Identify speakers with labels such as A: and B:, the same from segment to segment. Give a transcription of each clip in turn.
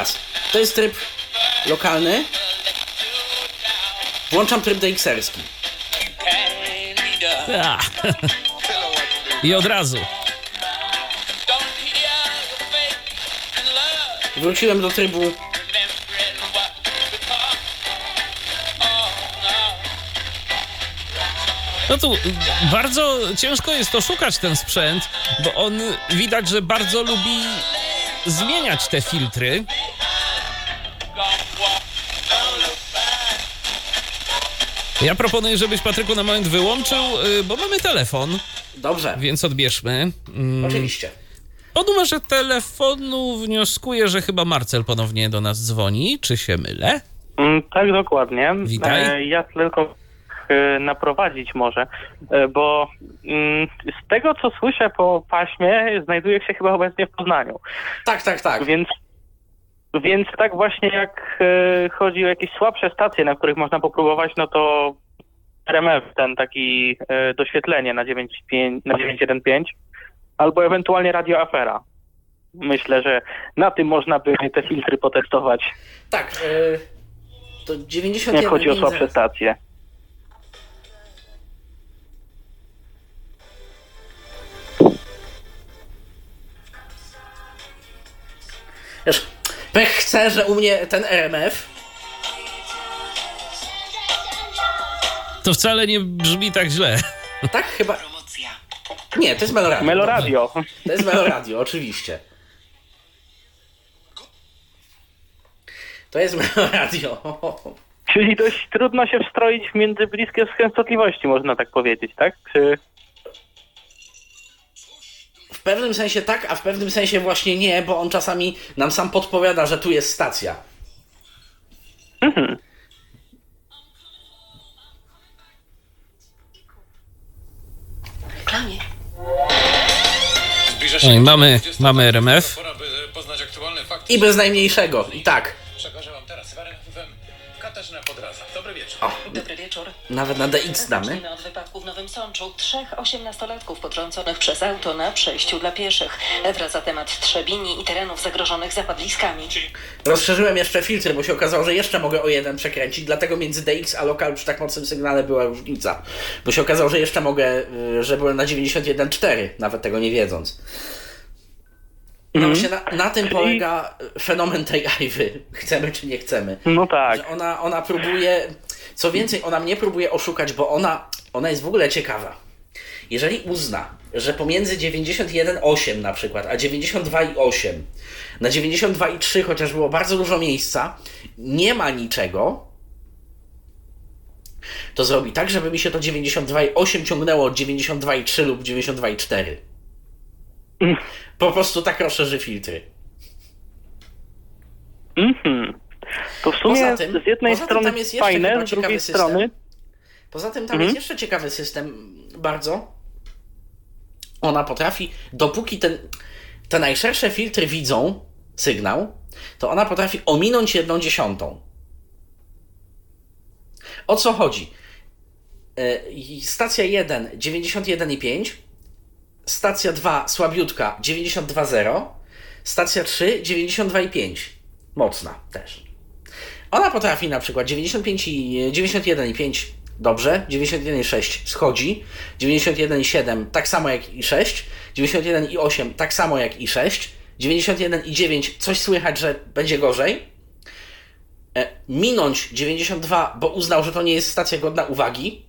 A: teraz, to jest tryb lokalny. Włączam tryb DXR-ski.
B: I od razu.
A: Wróciłem do trybu.
B: No tu bardzo ciężko jest oszukać ten sprzęt, bo on widać, że bardzo lubi zmieniać te filtry. Ja proponuję, żebyś, Patryku, na moment wyłączył, bo mamy telefon.
A: Dobrze.
B: Więc odbierzmy.
A: Oczywiście.
B: Po numerze telefonu wnioskuję, że chyba Marcel ponownie do nas dzwoni. Czy się mylę?
C: Tak, dokładnie.
B: Witaj.
C: Ja tylko naprowadzić może, bo z tego, co słyszę po paśmie, znajduje się chyba obecnie w Poznaniu.
A: Tak.
C: Więc tak właśnie jak chodzi o jakieś słabsze stacje, na których można popróbować, no to RMF, ten taki doświetlenie na 915, albo ewentualnie Radio Afera. Myślę, że na tym można by te filtry potestować.
A: Tak, to 91.
C: Jak chodzi o słabsze stacje.
A: Wiesz, pech chce, że u mnie ten RMF
B: To wcale nie brzmi tak źle.
A: tak chyba... Nie, to jest Meloradio.
C: Meloradio.
A: To jest Meloradio, oczywiście. To jest Meloradio.
C: Czyli dość trudno się wstroić między bliskie częstotliwości, można tak powiedzieć, tak? Czy...
A: W pewnym sensie tak, a w pewnym sensie właśnie nie, bo on czasami nam sam podpowiada, że tu jest stacja.
C: Mhm.
D: Reklamie.
B: No i mamy RMF.
A: I bez najmniejszego. I tak.
E: Przekażę wam teraz w RMF Katarzyna Podraza. Dobry wieczór.
A: O,
D: Dobry wieczór.
A: nawet na DX damy.
D: Zacznijmy od wypadku w Nowym Sączu. 3 osiemnastolatków potrąconych przez auto na przejściu dla pieszych. Wraca temat Trzebini i terenów zagrożonych zapadliskami.
A: Rozszerzyłem jeszcze filtry, bo się okazało, że jeszcze mogę o jeden przekręcić, dlatego między DX a lokal przy tak mocnym sygnale była różnica. Bo się okazało, że jeszcze mogę, że byłem na 91.4, nawet tego nie wiedząc. No właśnie na tym polega fenomen tej Ivy. Chcemy czy nie chcemy.
C: No tak.
A: Że ona próbuje, co więcej, ona mnie próbuje oszukać, bo ona jest w ogóle ciekawa. Jeżeli uzna, że pomiędzy 91,8 na przykład, a 92,8, na 92,3 chociaż było bardzo dużo miejsca, nie ma niczego, to zrobi tak, żeby mi się to 92,8 ciągnęło od 92,3 lub 92,4. Po prostu tak rozszerzy filtry.
C: To w sumie z jednej strony
A: tam jest
C: fajne, z drugiej strony...
A: Poza tym tam jest jeszcze ciekawy system bardzo. Ona potrafi, dopóki te najszersze filtry widzą sygnał, to ona potrafi ominąć 1/10. O co chodzi? Stacja 1 91,5, stacja 2 słabiutka 92,0, stacja 3 92,5. Mocna też. Ona potrafi na przykład 95 i 91,5 dobrze, 91,6 schodzi, 91,7 tak samo jak i 6, 91,8 tak samo jak i 6, 91,9 coś słychać, że będzie gorzej, minąć 92, bo uznał, że to nie jest stacja godna uwagi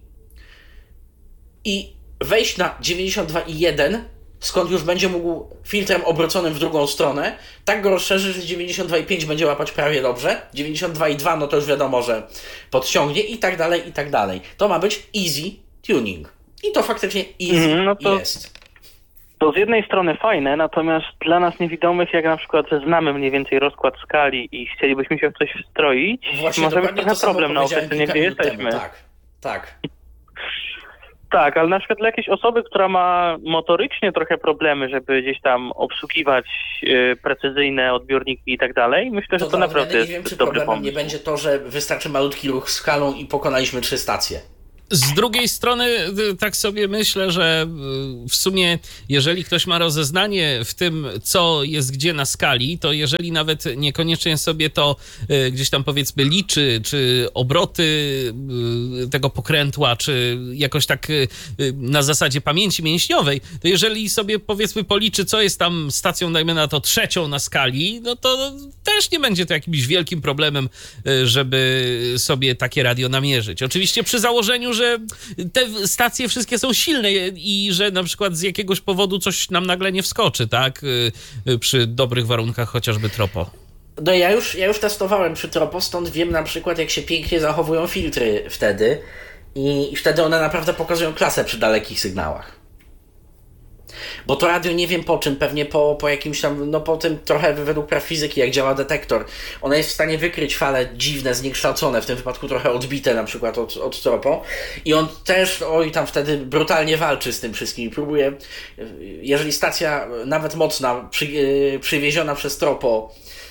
A: i wejść na 92,1, skąd już będzie mógł filtrem obróconym w drugą stronę, tak go rozszerzy, że 92,5 będzie łapać prawie dobrze, 92,2 no to już wiadomo, że podciągnie i tak dalej, i tak dalej. To ma być easy tuning. I to faktycznie easy
C: no to...
A: jest.
C: To z jednej strony fajne, natomiast dla nas niewidomych, jak na przykład znamy mniej więcej rozkład skali i chcielibyśmy się w coś wstroić,
A: Właśnie,
C: możemy trochę
A: to samo
C: problem na
A: powiedziałem
C: określenie,
A: kilka
C: gdzie
A: minut temu.
C: jesteśmy.
A: Tak.
C: Tak, ale na przykład dla jakiejś osoby, która ma motorycznie trochę problemy, żeby gdzieś tam obsługiwać precyzyjne odbiorniki i tak dalej, myślę, że to naprawdę
A: nie wiem,
C: jest
A: czy
C: dobry
A: problemem
C: pomysł.
A: nie będzie to, że wystarczy malutki ruch skalą i pokonaliśmy 3 stacje.
B: Z drugiej strony tak sobie myślę, że w sumie jeżeli ktoś ma rozeznanie w tym, co jest gdzie na skali, to jeżeli nawet niekoniecznie sobie to gdzieś tam powiedzmy liczy, czy obroty tego pokrętła, czy jakoś tak na zasadzie pamięci mięśniowej, to jeżeli sobie powiedzmy policzy, co jest tam stacją, dajmy na to 3. na skali, no to też nie będzie to jakimś wielkim problemem, żeby sobie takie radio namierzyć. Oczywiście przy założeniu, że te stacje wszystkie są silne i że na przykład z jakiegoś powodu coś nam nagle nie wskoczy, tak? Przy dobrych warunkach chociażby tropo.
A: No ja już testowałem przy tropo, stąd wiem na przykład, jak się pięknie zachowują filtry wtedy i wtedy one naprawdę pokazują klasę przy dalekich sygnałach. Bo to radio nie wiem po czym, pewnie po jakimś tam, no po tym trochę według praw fizyki, jak działa detektor. Ono jest w stanie wykryć fale dziwne, zniekształcone, w tym wypadku trochę odbite na przykład od tropo. I on też, tam wtedy brutalnie walczy z tym wszystkim i próbuje, jeżeli stacja nawet mocna, przywieziona przez tropo,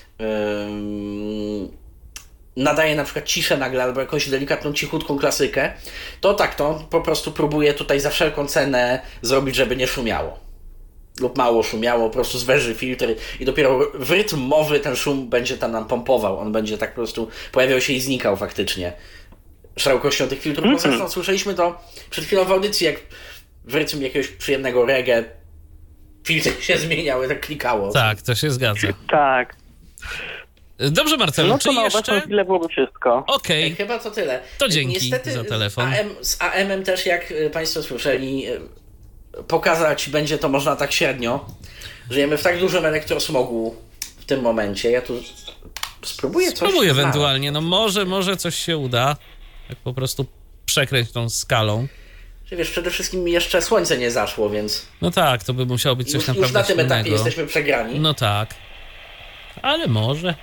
A: nadaje na przykład ciszę nagle albo jakąś delikatną, cichutką klasykę, to tak, to po prostu próbuje tutaj za wszelką cenę zrobić, żeby nie szumiało. Lub mało szumiało, po prostu zwęży filtry i dopiero w rytm mowy ten szum będzie tam nam pompował. On będzie tak po prostu pojawiał się i znikał faktycznie szerokością tych filtrów. No zresztą słyszeliśmy to przed chwilą w audycji, jak w rytm jakiegoś przyjemnego reggae filtry się zmieniały, tak klikało.
B: Tak, to się zgadza.
C: Tak.
B: Dobrze, Marcelu,
C: No
B: czy
C: to na
B: jeszcze?
C: obecną chwilę byłoby wszystko.
B: Okej.
A: Chyba to tyle.
B: To dzięki
A: Niestety,
B: za telefon.
A: Z AM-em też, jak Państwo słyszeli, pokazać będzie to można tak średnio. Żyjemy w tak dużym elektrosmogu w tym momencie. Ja tu spróbuję coś
B: Spróbuję
A: znaleźć.
B: ewentualnie, no może coś się uda. Jak po prostu przekręć tą skalą.
A: Że wiesz, przede wszystkim jeszcze słońce nie zaszło, więc
B: No tak, to by musiało być coś
A: już
B: naprawdę
A: na tym etapie
B: silnego.
A: jesteśmy przegrani.
B: No tak. Ale może.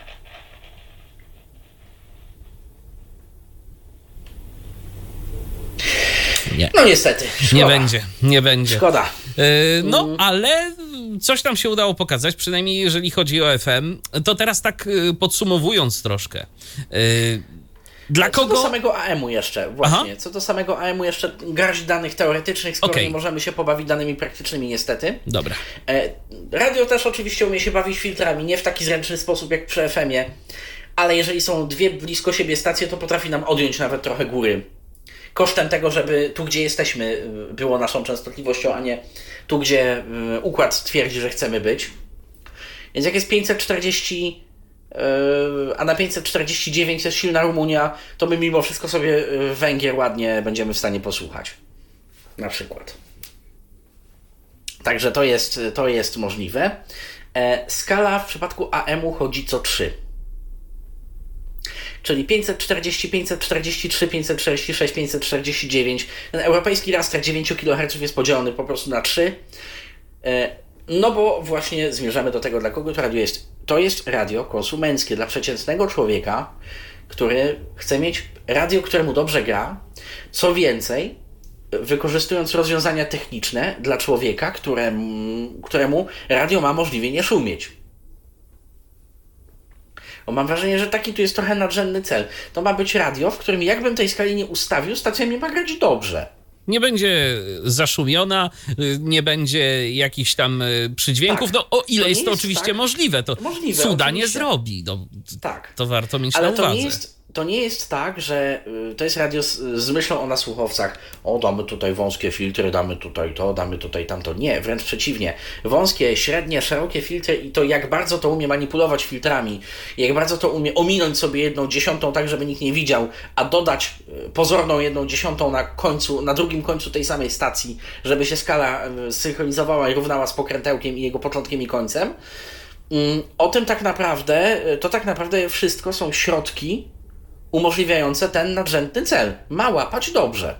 B: Nie.
A: No niestety, szkoda.
B: Nie będzie.
A: Szkoda.
B: No, ale coś tam się udało pokazać, przynajmniej jeżeli chodzi o FM. To teraz tak podsumowując troszkę. Dla
A: Co
B: kogo?
A: do samego AM-u jeszcze, właśnie. Co do samego AM-u jeszcze garść danych teoretycznych, skoro nie możemy się pobawić danymi praktycznymi niestety.
B: Dobra.
A: Radio też oczywiście umie się bawić filtrami, nie w taki zręczny sposób jak przy FM-ie, ale jeżeli są dwie blisko siebie stacje, to potrafi nam odjąć nawet trochę góry. Kosztem tego, żeby tu, gdzie jesteśmy, było naszą częstotliwością, a nie tu, gdzie układ twierdzi, że chcemy być. Więc jak jest 540, a na 549 jest silna Rumunia, to my mimo wszystko sobie Węgier ładnie będziemy w stanie posłuchać. Na przykład. Także to jest możliwe. Skala w przypadku AM-u chodzi co 3. Czyli 540, 543, 546, 549. Ten europejski raster 9 kHz jest podzielony po prostu na 3. No bo właśnie zmierzamy do tego, dla kogo to radio jest. To jest radio konsumenckie dla przeciętnego człowieka, który chce mieć radio, któremu dobrze gra. Co więcej, wykorzystując rozwiązania techniczne dla człowieka, któremu radio ma możliwie nie szumieć. Bo mam wrażenie, że taki tu jest trochę nadrzędny cel. To ma być radio, w którym jakbym tej skali nie ustawił, stacja mi ma grać dobrze.
B: Nie będzie zaszumiona, nie będzie jakichś tam przydźwięków, no o ile jest to oczywiście możliwe, to
A: możliwe,
B: cuda
A: oczywiście.
B: nie zrobi. No,
A: tak.
B: To warto mieć
A: ale
B: na uwadze.
A: To nie jest tak, że to jest radio z myślą o nasłuchowcach. O, damy tutaj wąskie filtry, damy tutaj to, damy tutaj tamto. Nie, wręcz przeciwnie. Wąskie, średnie, szerokie filtry i to jak bardzo to umie manipulować filtrami, jak bardzo to umie ominąć sobie 1/10 tak, żeby nikt nie widział, a dodać pozorną 1/10 na drugim końcu tej samej stacji, żeby się skala synchronizowała i równała z pokrętełkiem i jego początkiem i końcem. O tym tak naprawdę wszystko są środki umożliwiające ten nadrzędny cel. Ma łapać dobrze.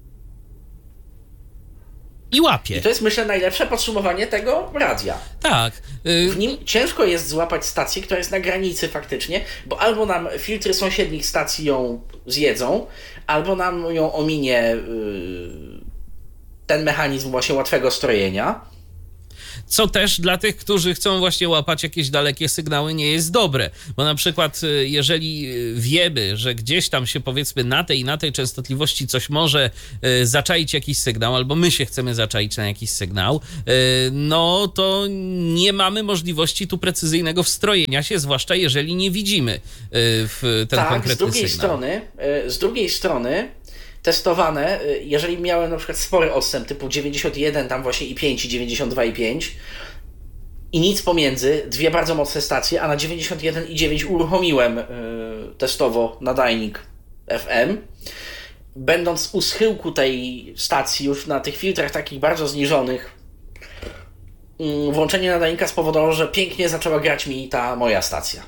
B: I łapie.
A: I to jest, myślę, najlepsze podsumowanie tego radia.
B: Tak.
A: W nim ciężko jest złapać stację, która jest na granicy faktycznie, bo albo nam filtry sąsiednich stacji ją zjedzą, albo nam ją ominie ten mechanizm właśnie łatwego strojenia.
B: co też dla tych, którzy chcą właśnie łapać jakieś dalekie sygnały, nie jest dobre. Bo na przykład jeżeli wiemy, że gdzieś tam się powiedzmy na tej i na tej częstotliwości coś może zaczaić jakiś sygnał, albo my się chcemy zaczaić na jakiś sygnał, no to nie mamy możliwości tu precyzyjnego wstrojenia się, zwłaszcza jeżeli nie widzimy w ten konkretny sygnał.
A: Z drugiej strony testowane, jeżeli miałem na przykład spory odstęp typu 91, tam właśnie i 5 i 92,5 i nic pomiędzy, dwie bardzo mocne stacje, a na 91,9 uruchomiłem testowo nadajnik FM, będąc u schyłku tej stacji już na tych filtrach takich bardzo zniżonych, włączenie nadajnika spowodowało, że pięknie zaczęła grać mi ta moja stacja.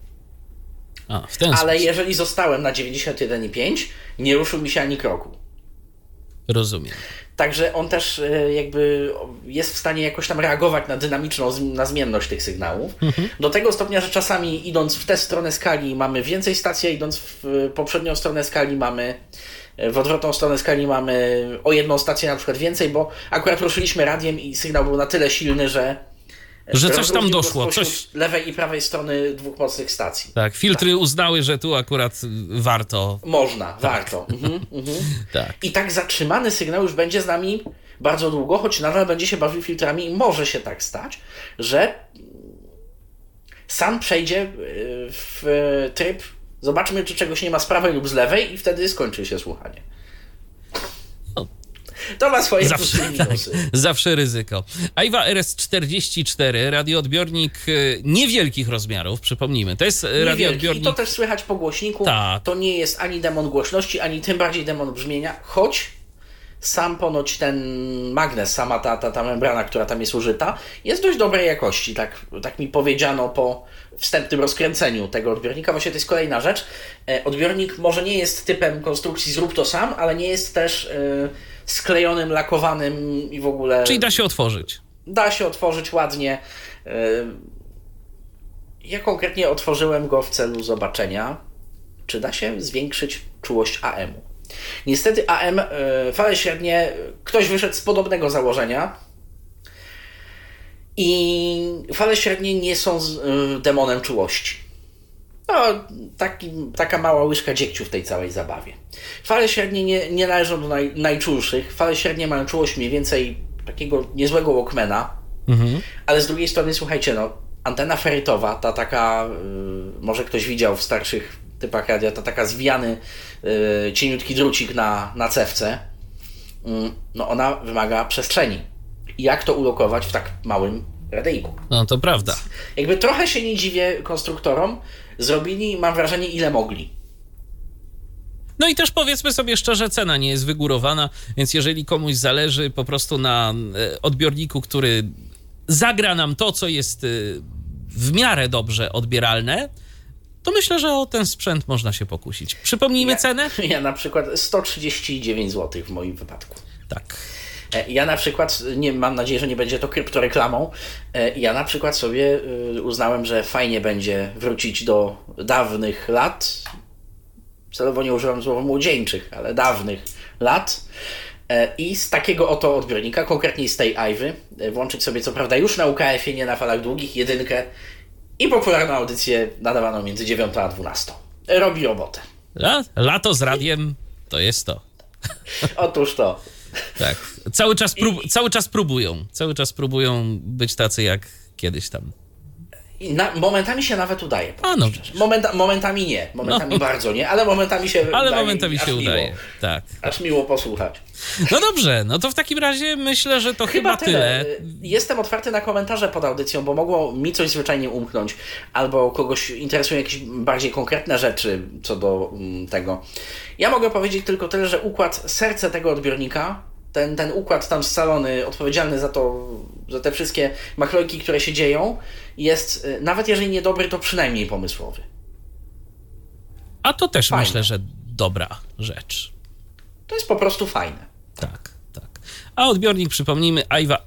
A: Ale jeżeli zostałem na 91,5, nie ruszył mi się ani kroku.
B: Rozumiem.
A: Także on też jakby jest w stanie jakoś tam reagować na zmienność tych sygnałów. Do tego stopnia, że czasami idąc w tę stronę skali mamy więcej stacji, a idąc w poprzednią stronę skali w odwrotną stronę skali mamy o jedną stację na przykład więcej, bo akurat ruszyliśmy radiem i sygnał był na tyle silny, że
B: coś tam doszło.
A: Coś lewej i prawej strony dwóch mocnych stacji.
B: Tak, filtry uznały, że tu akurat warto.
A: Warto.
B: Tak.
A: I tak zatrzymany sygnał już będzie z nami bardzo długo, choć nadal będzie się bawił filtrami i może się tak stać, że sam przejdzie w tryb zobaczmy, czy czegoś nie ma z prawej lub z lewej i wtedy skończy się słuchanie. To ma swoje plusy i minusy.
B: Zawsze ryzyko. Aiwa RS44, radioodbiornik niewielkich rozmiarów, przypomnijmy. To jest radioodbiornik.
A: I to też słychać po głośniku.
B: Tak.
A: To nie jest ani demon głośności, ani tym bardziej demon brzmienia, choć sam ponoć ten magnes, sama ta membrana, która tam jest użyta, jest dość dobrej jakości. Tak mi powiedziano po wstępnym rozkręceniu tego odbiornika. Właśnie to jest kolejna rzecz. Odbiornik może nie jest typem konstrukcji zrób to sam, ale nie jest też sklejonym, lakowanym i w ogóle...
B: Czyli da się otworzyć.
A: Da się otworzyć ładnie. Ja konkretnie otworzyłem go w celu zobaczenia, czy da się zwiększyć czułość AM-u. Niestety AM, fale średnie, ktoś wyszedł z podobnego założenia i fale średnie nie są demonem czułości. No, taka mała łyżka dziegciu w tej całej zabawie. Fale średnie nie należą do najczulszych. Fale średnie mają czułość mniej więcej takiego niezłego Walkmana, ale z drugiej strony, słuchajcie, antena ferytowa, ta taka, może ktoś widział w starszych typach radia, to taka zwijany cieniutki drucik na cewce, ona wymaga przestrzeni. I jak to ulokować w tak małym radyjku?
B: No to prawda.
A: Jakby trochę się nie dziwię konstruktorom, zrobili, mam wrażenie, ile mogli.
B: No i też powiedzmy sobie szczerze, cena nie jest wygórowana, więc jeżeli komuś zależy po prostu na odbiorniku, który zagra nam to, co jest w miarę dobrze odbieralne, to myślę, że o ten sprzęt można się pokusić. Przypomnijmy cenę?
A: Ja na przykład 139 zł w moim wypadku.
B: Tak.
A: Ja na przykład, mam nadzieję, że nie będzie to kryptoreklamą, ja na przykład sobie uznałem, że fajnie będzie wrócić do dawnych lat, celowo nie używam słowa młodzieńczych, ale dawnych lat i z takiego oto odbiornika, konkretnie z tej Aivy, włączyć sobie co prawda już na UKF-ie, nie na falach długich, jedynkę i popularną audycję nadawaną między 9 a 12. Robi robotę.
B: Lato z radiem to jest to.
A: Otóż to.
B: Tak. Cały czas próbują być tacy jak kiedyś tam.
A: Momentami się nawet udaje. Momentami nie. Momentami bardzo nie, ale momentami się udaje.
B: Ale momentami się udaje. Tak.
A: Aż miło posłuchać.
B: No dobrze, no to w takim razie myślę, że to chyba tyle.
A: Jestem otwarty na komentarze pod audycją, bo mogło mi coś zwyczajnie umknąć, albo kogoś interesują jakieś bardziej konkretne rzeczy co do tego. Ja mogę powiedzieć tylko tyle, że serce tego odbiornika, ten układ tam scalony, odpowiedzialny za te wszystkie machlojki, które się dzieją, jest, nawet jeżeli niedobry, to przynajmniej pomysłowy.
B: A to też fajne. Myślę, że dobra rzecz.
A: To jest po prostu fajne.
B: Tak. A odbiornik, przypomnijmy, Aiwa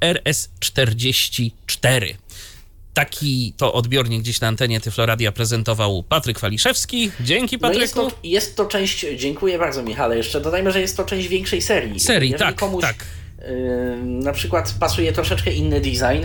B: RS44. Taki to odbiornik dziś na antenie Tyfloradia prezentował Patryk Waliszewski. Dzięki, Patryku.
A: Jest to część, dziękuję bardzo, Michale. Jeszcze dodajmy, że jest to część większej serii.
B: Jeżeli
A: tak. Na przykład pasuje troszeczkę inny design.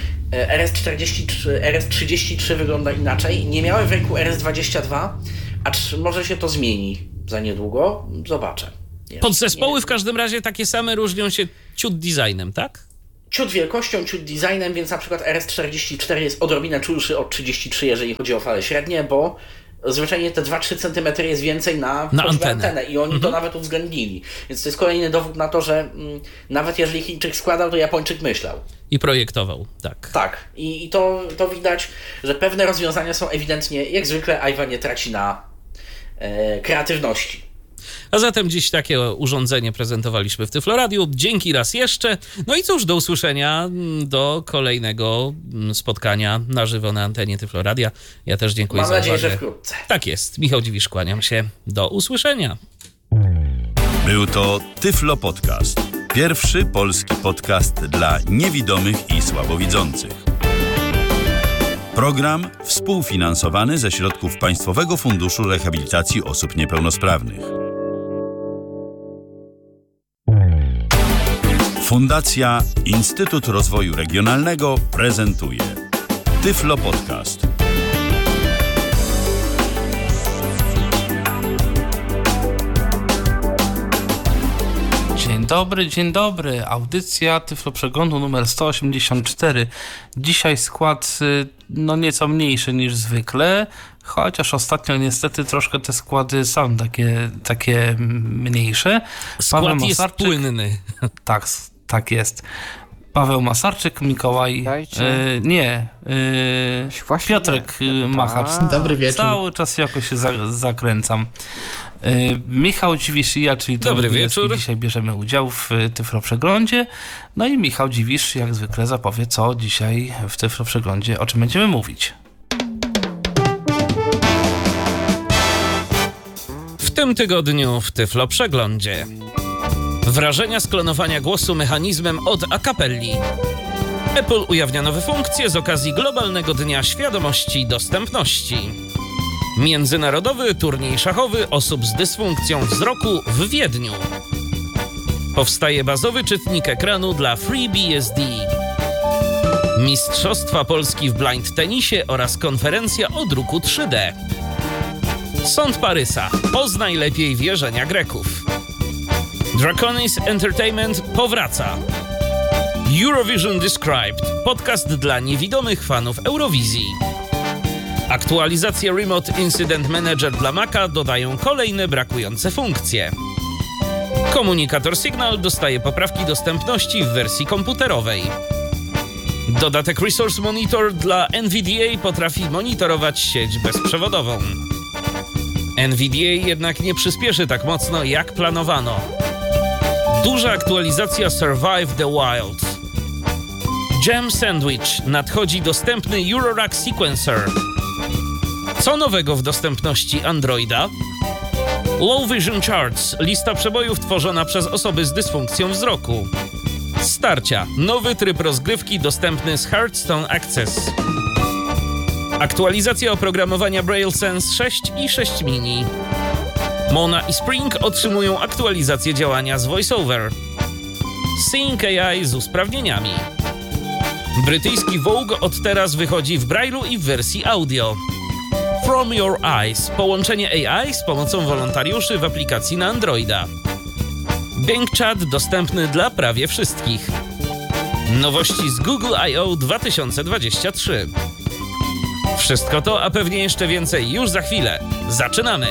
A: RS33 wygląda inaczej. Nie miałem w ręku RS22, a może się to zmieni za niedługo. Zobaczę.
B: Podzespoły w każdym razie takie same, różnią się ciut designem, tak?
A: Ciut wielkością, ciut designem, więc na przykład RS44 jest odrobinę czulszy od 33, jeżeli chodzi o fale średnie, bo zwyczajnie te 2-3 cm jest więcej na antenę i oni to nawet uwzględnili. Więc to jest kolejny dowód na to, że nawet jeżeli Chińczyk składał, to Japończyk myślał.
B: I projektował, tak.
A: Tak. I to widać, że pewne rozwiązania są ewidentnie, jak zwykle, Aiwa nie traci na kreatywności.
B: A zatem dziś takie urządzenie prezentowaliśmy w Tyfloradiu. Dzięki raz jeszcze. No i cóż, do usłyszenia, do kolejnego spotkania na żywo na antenie Tyfloradia. Ja też dziękuję za uwagę.
A: Mam nadzieję, że wkrótce.
B: Tak jest. Michał Dziwisz, kłaniam się. Do usłyszenia.
F: Był to Tyflo Podcast. Pierwszy polski podcast dla niewidomych i słabowidzących. Program współfinansowany ze środków Państwowego Funduszu Rehabilitacji Osób Niepełnosprawnych. Fundacja Instytut Rozwoju Regionalnego prezentuje Tyflo Podcast.
G: Dzień dobry. Audycja Tyflo Przeglądu numer 184. Dzisiaj skład nieco mniejszy niż zwykle, chociaż ostatnio niestety troszkę te składy są takie mniejsze.
B: Skład jest płynny.
G: Tak jest. Paweł Masarczyk, Mikołaj... Piotrek Machacz.
H: Dobry wieczór.
G: Cały czas jakoś się zakręcam. Michał Dziwisz i ja, czyli
B: dobry wieczór.
G: Dzisiaj bierzemy udział w Tyflo Przeglądzie. No i Michał Dziwisz jak zwykle zapowie, co dzisiaj w Tyflo Przeglądzie, o czym będziemy mówić.
B: W tym tygodniu w Tyflo Przeglądzie wrażenia z klonowania głosu mechanizmem od Acapelli. Apple ujawnia nowe funkcje z okazji Globalnego Dnia Świadomości Dostępności. Międzynarodowy turniej szachowy osób z dysfunkcją wzroku w Wiedniu. Powstaje bazowy czytnik ekranu dla FreeBSD. Mistrzostwa Polski w blind tenisie oraz konferencja o druku 3D. Sąd Parysa. Poznaj lepiej wierzenia Greków. Draconis Entertainment powraca. Eurovision Described. Podcast dla niewidomych fanów Eurowizji. Aktualizacje Remote Incident Manager dla Maca dodają kolejne brakujące funkcje. Komunikator Signal dostaje poprawki dostępności w wersji komputerowej. Dodatek Resource Monitor dla NVDA potrafi monitorować sieć bezprzewodową. NVDA jednak nie przyspieszy tak mocno, jak planowano. Duża aktualizacja Survive the Wild. Jam Sandwich nadchodzi dostępny Eurorack Sequencer. Co nowego w dostępności Androida? Low Vision Charts, lista przebojów tworzona przez osoby z dysfunkcją wzroku. Starcia, nowy tryb rozgrywki dostępny z Hearthstone Access. Aktualizacja oprogramowania Braille Sense 6 i 6 mini. Mona i Spring otrzymują aktualizację działania z VoiceOver. Sync AI z usprawnieniami. Brytyjski Vogue od teraz wychodzi w Braille'u i w wersji audio. From Your Eyes, połączenie AI z pomocą wolontariuszy w aplikacji na Androida. Bing Chat dostępny dla prawie wszystkich. Nowości z Google I.O. 2023. Wszystko to, a pewnie jeszcze więcej już za chwilę. Zaczynamy!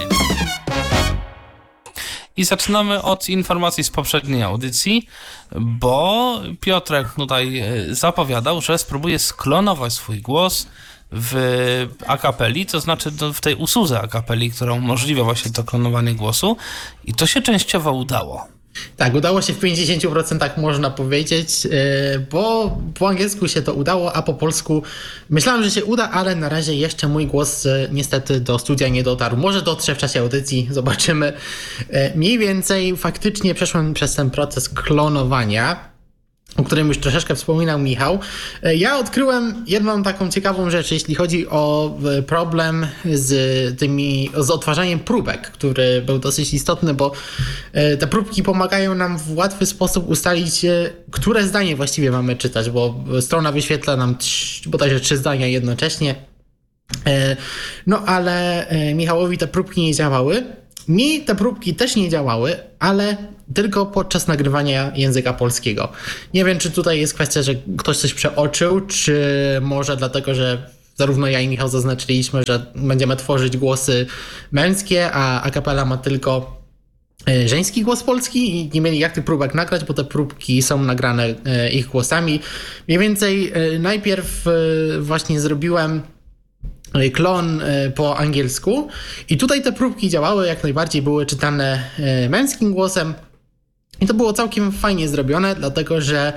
G: I zaczynamy od informacji z poprzedniej audycji, bo Piotrek tutaj zapowiadał, że spróbuje sklonować swój głos w Acapelli, to znaczy w tej usłudze Acapelli, która umożliwia właśnie to klonowanie głosu, i to się częściowo udało.
H: Tak, udało się w 50%, można powiedzieć, bo po angielsku się to udało, a po polsku myślałem, że się uda, ale na razie jeszcze mój głos niestety do studia nie dotarł. Może dotrze w czasie audycji, zobaczymy. Mniej więcej faktycznie przeszłem przez ten proces klonowania o którym już troszeczkę wspominał Michał. Ja odkryłem jedną taką ciekawą rzecz, jeśli chodzi o problem z odtwarzaniem próbek, który był dosyć istotny, bo te próbki pomagają nam w łatwy sposób ustalić, które zdanie właściwie mamy czytać, bo strona wyświetla nam bodajże 3 zdania jednocześnie. No ale Michałowi te próbki nie działały. Mi te próbki też nie działały, ale tylko podczas nagrywania języka polskiego. Nie wiem, czy tutaj jest kwestia, że ktoś coś przeoczył, czy może dlatego, że zarówno ja i Michał zaznaczyliśmy, że będziemy tworzyć głosy męskie, a acapella ma tylko żeński głos polski i nie mieli jak tych próbek nagrać, bo te próbki są nagrane ich głosami. Mniej więcej najpierw właśnie zrobiłem klon po angielsku i tutaj te próbki działały, jak najbardziej były czytane męskim głosem i to było całkiem fajnie zrobione, dlatego że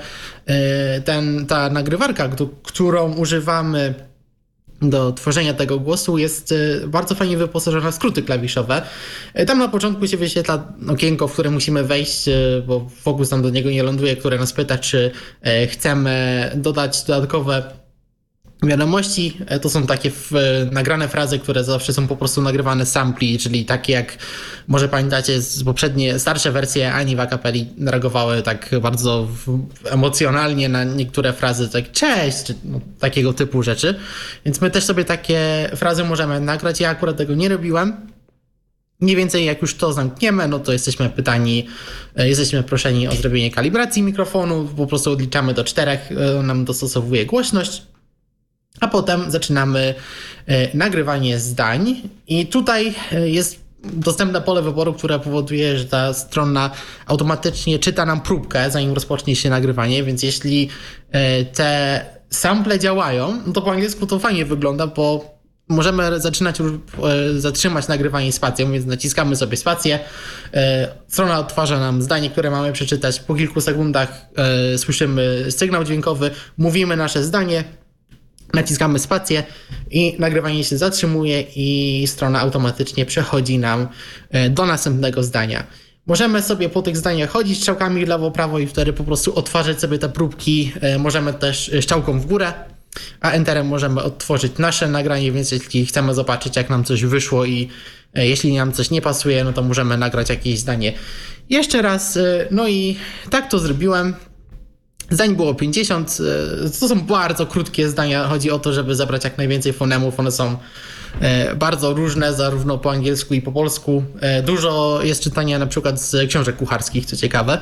H: ta nagrywarka, którą używamy do tworzenia tego głosu, jest bardzo fajnie wyposażona w skróty klawiszowe. Tam na początku się wyświetla okienko, w które musimy wejść, bo fokus tam do niego nie ląduje, które nas pyta, czy chcemy dodać dodatkowe wiadomości. To są takie nagrane frazy, które zawsze są po prostu nagrywane z sampli, czyli takie jak może pamiętacie z poprzednie, starsze wersje Ani w acapelli reagowały tak bardzo emocjonalnie na niektóre frazy, tak cześć, czy takiego typu rzeczy. Więc my też sobie takie frazy możemy nagrać. Ja akurat tego nie robiłem. Mniej więcej jak już to zamkniemy, no to jesteśmy proszeni o zrobienie kalibracji mikrofonu, po prostu odliczamy do 4, nam dostosowuje głośność. A potem zaczynamy nagrywanie zdań i tutaj jest dostępne pole wyboru, które powoduje, że ta strona automatycznie czyta nam próbkę, zanim rozpocznie się nagrywanie, więc jeśli te sample działają, no to po angielsku to fajnie wygląda, bo możemy zatrzymać nagrywanie spacją, więc naciskamy sobie spację, strona odtwarza nam zdanie, które mamy przeczytać, po kilku sekundach słyszymy sygnał dźwiękowy, mówimy nasze zdanie, naciskamy spację i nagrywanie się zatrzymuje i strona automatycznie przechodzi nam do następnego zdania. Możemy sobie po tych zdaniach chodzić strzałkami lewo-prawo i wtedy po prostu odtwarzać sobie te próbki. Możemy też strzałką w górę, a enterem możemy odtworzyć nasze nagranie, więc jeśli chcemy zobaczyć, jak nam coś wyszło i jeśli nam coś nie pasuje, no to możemy nagrać jakieś zdanie jeszcze raz. No i tak to zrobiłem. Zdań było 50, to są bardzo krótkie zdania, chodzi o to, żeby zabrać jak najwięcej fonemów, one są bardzo różne, zarówno po angielsku i po polsku. Dużo jest czytania na przykład z książek kucharskich, co ciekawe,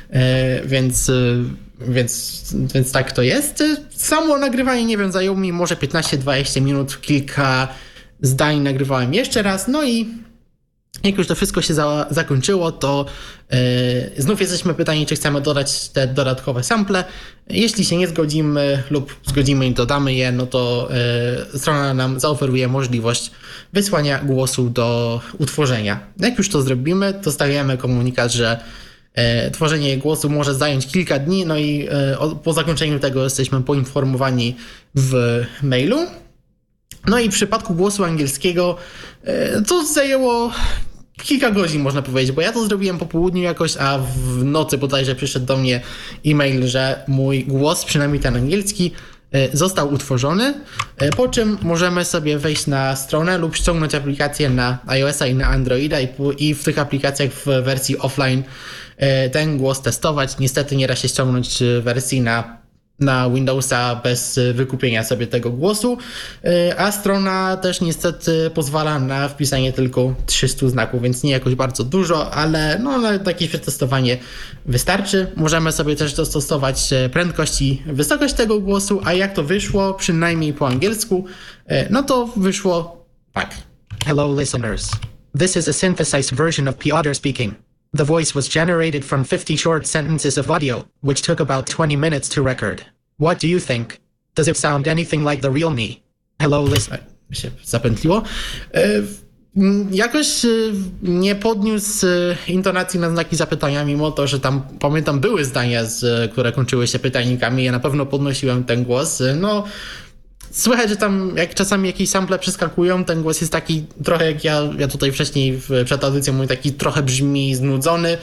H: więc tak to jest. Samo nagrywanie, nie wiem, zajęło mi może 15-20 minut, kilka zdań nagrywałem jeszcze raz, no i jak już to wszystko się zakończyło, to znów jesteśmy pytani, czy chcemy dodać te dodatkowe sample. Jeśli się nie zgodzimy lub zgodzimy i dodamy je, no to strona nam zaoferuje możliwość wysłania głosu do utworzenia. Jak już to zrobimy, dostajemy komunikat, że tworzenie głosu może zająć kilka dni, no i po zakończeniu tego jesteśmy poinformowani w mailu. No i w przypadku głosu angielskiego to zajęło kilka godzin, można powiedzieć, bo ja to zrobiłem po południu jakoś, a w nocy bodajże przyszedł do mnie e-mail, że mój głos, przynajmniej ten angielski, został utworzony, po czym możemy sobie wejść na stronę lub ściągnąć aplikację na iOS-a i na Androida i w tych aplikacjach w wersji offline ten głos testować. Niestety nie da się ściągnąć wersji na Windowsa bez wykupienia sobie tego głosu, a strona też niestety pozwala na wpisanie tylko 300 znaków, więc nie jakoś bardzo dużo, ale no, na takie przetestowanie wystarczy. Możemy sobie też dostosować prędkość i wysokość tego głosu, a jak to wyszło, przynajmniej po angielsku, no to wyszło tak.
I: Hello listeners. This is a synthesized version of Piotr speaking. The voice was generated from 50 short sentences of audio, which took about 20 minutes to record. What do you think? Does it sound anything like the real me? Hello, listen.
H: Się zapętliło. Jakoś nie podniósł intonacji na znaki zapytania, mimo to, że tam, pamiętam, były zdania, które kończyły się pytajnikami. Ja na pewno podnosiłem ten głos. No, słychać, że tam jak czasami jakieś sample przeskakują, ten głos jest taki trochę jak ja tutaj wcześniej przed audycją mówię, taki trochę brzmi znudzony,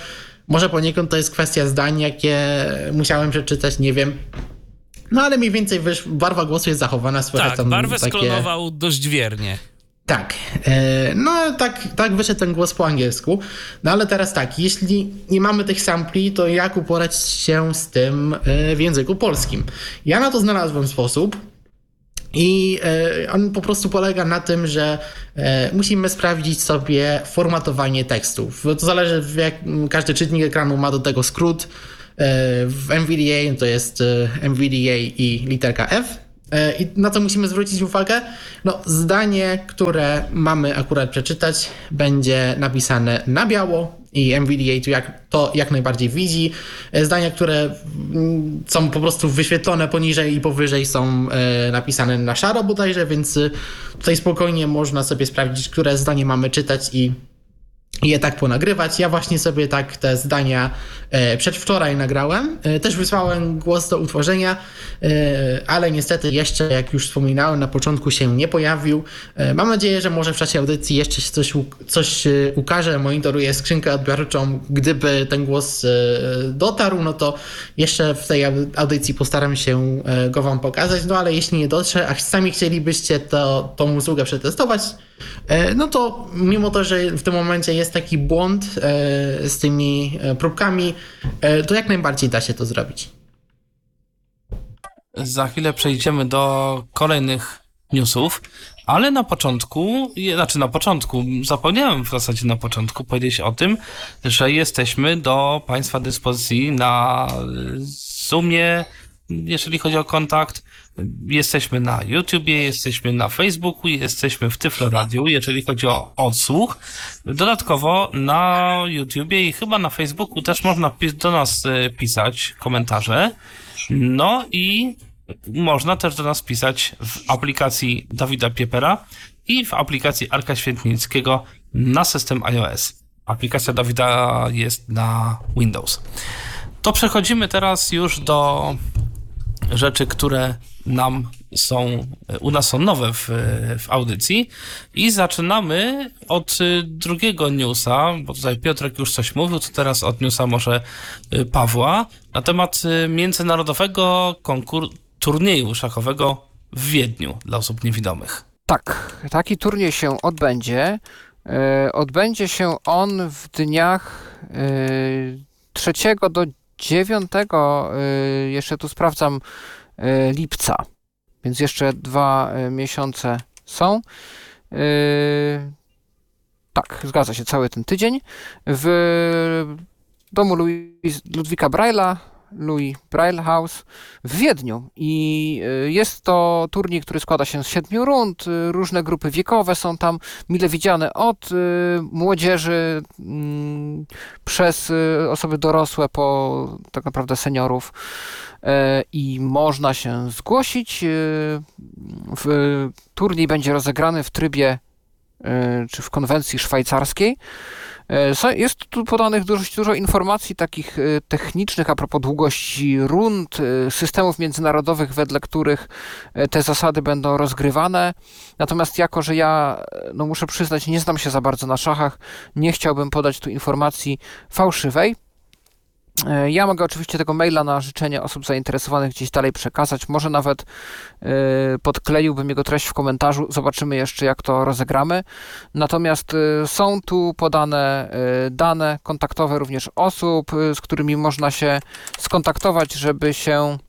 H: Może poniekąd to jest kwestia zdań, jakie musiałem przeczytać, nie wiem. No ale mniej więcej barwa głosu jest zachowana. Słychać
B: Tak,
H: tam
B: barwę
H: takie...
B: sklonował dość wiernie.
H: Tak, no tak wyszedł ten głos po angielsku. No ale teraz tak, jeśli nie mamy tych sampli, to jak uporać się z tym w języku polskim? Ja na to znalazłem sposób i on po prostu polega na tym, że musimy sprawdzić sobie formatowanie tekstów. To zależy, każdy czytnik ekranu ma do tego skrót. W NVDA to jest NVDA i literka F. I na co musimy zwrócić uwagę? No, zdanie, które mamy akurat przeczytać, będzie napisane na biało i NVDA to jak najbardziej widzi. Zdania, które są po prostu wyświetlone poniżej i powyżej, są napisane na szaro bodajże, więc tutaj spokojnie można sobie sprawdzić, które zdanie mamy czytać i je tak ponagrywać. Ja właśnie sobie tak te zdania przedwczoraj nagrałem. Też wysłałem głos do utworzenia, ale niestety jeszcze, jak już wspominałem, na początku się nie pojawił. Mam nadzieję, że może w czasie audycji jeszcze się coś ukaże. Monitoruję skrzynkę odbiorczą. Gdyby ten głos dotarł, no to jeszcze w tej audycji postaram się go wam pokazać. No ale jeśli nie dotrze, a sami chcielibyście tą usługę przetestować, no to mimo to, że w tym momencie jest taki błąd z tymi próbkami, to jak najbardziej da się to zrobić.
G: Za chwilę przejdziemy do kolejnych newsów, ale zapomniałem w zasadzie na początku powiedzieć o tym, że jesteśmy do Państwa dyspozycji na Zoomie, jeżeli chodzi o kontakt. Jesteśmy na YouTubie, jesteśmy na Facebooku, jesteśmy w Tyflo Radiu, jeżeli chodzi o odsłuch. Dodatkowo na YouTubie i chyba na Facebooku też można do nas pisać komentarze. No i można też do nas pisać w aplikacji Dawida Piepera i w aplikacji Arka Świętnickiego na system iOS. Aplikacja Dawida jest na Windows. To przechodzimy teraz już do rzeczy, które u nas są nowe w audycji i zaczynamy od drugiego newsa, bo tutaj Piotrek już coś mówił, to teraz od newsa może Pawła, na temat międzynarodowego turnieju szachowego w Wiedniu dla osób niewidomych.
J: Tak, taki turniej się odbędzie. Odbędzie się on w dniach 3 do 9, jeszcze tu sprawdzam, lipca, więc jeszcze 2 miesiące są. Tak, zgadza się, cały ten tydzień. W domu Ludwika Braille'a, Louis Braille House w Wiedniu. I jest to turniej, który składa się z 7 rund. Różne grupy wiekowe są tam mile widziane, od młodzieży przez osoby dorosłe po tak naprawdę seniorów. I można się zgłosić. Turniej będzie rozegrany w trybie czy w konwencji szwajcarskiej. Jest tu podanych dość dużo informacji takich technicznych a propos długości rund, systemów międzynarodowych, wedle których te zasady będą rozgrywane. Natomiast jako, że ja, muszę przyznać, nie znam się za bardzo na szachach, nie chciałbym podać tu informacji fałszywej. Ja mogę oczywiście tego maila na życzenie osób zainteresowanych gdzieś dalej przekazać. Może nawet podkleiłbym jego treść w komentarzu. Zobaczymy jeszcze, jak to rozegramy. Natomiast są tu podane dane kontaktowe również osób, z którymi można się skontaktować, żeby się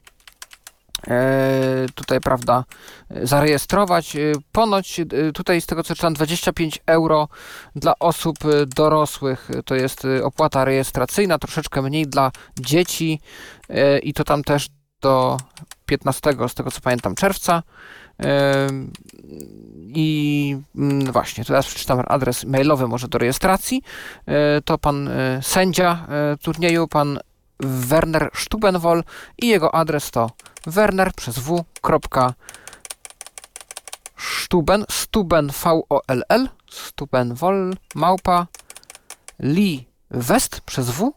J: tutaj, prawda, zarejestrować. Ponoć tutaj, z tego co czytam, 25 euro dla osób dorosłych, to jest opłata rejestracyjna, troszeczkę mniej dla dzieci i to tam też do 15, z tego co pamiętam, czerwca. I właśnie, teraz przeczytam adres mailowy może do rejestracji. To pan sędzia turnieju, pan Werner Stubenvoll, i jego adres to Werner przez w. Stubenvoll małpa liwest przez w.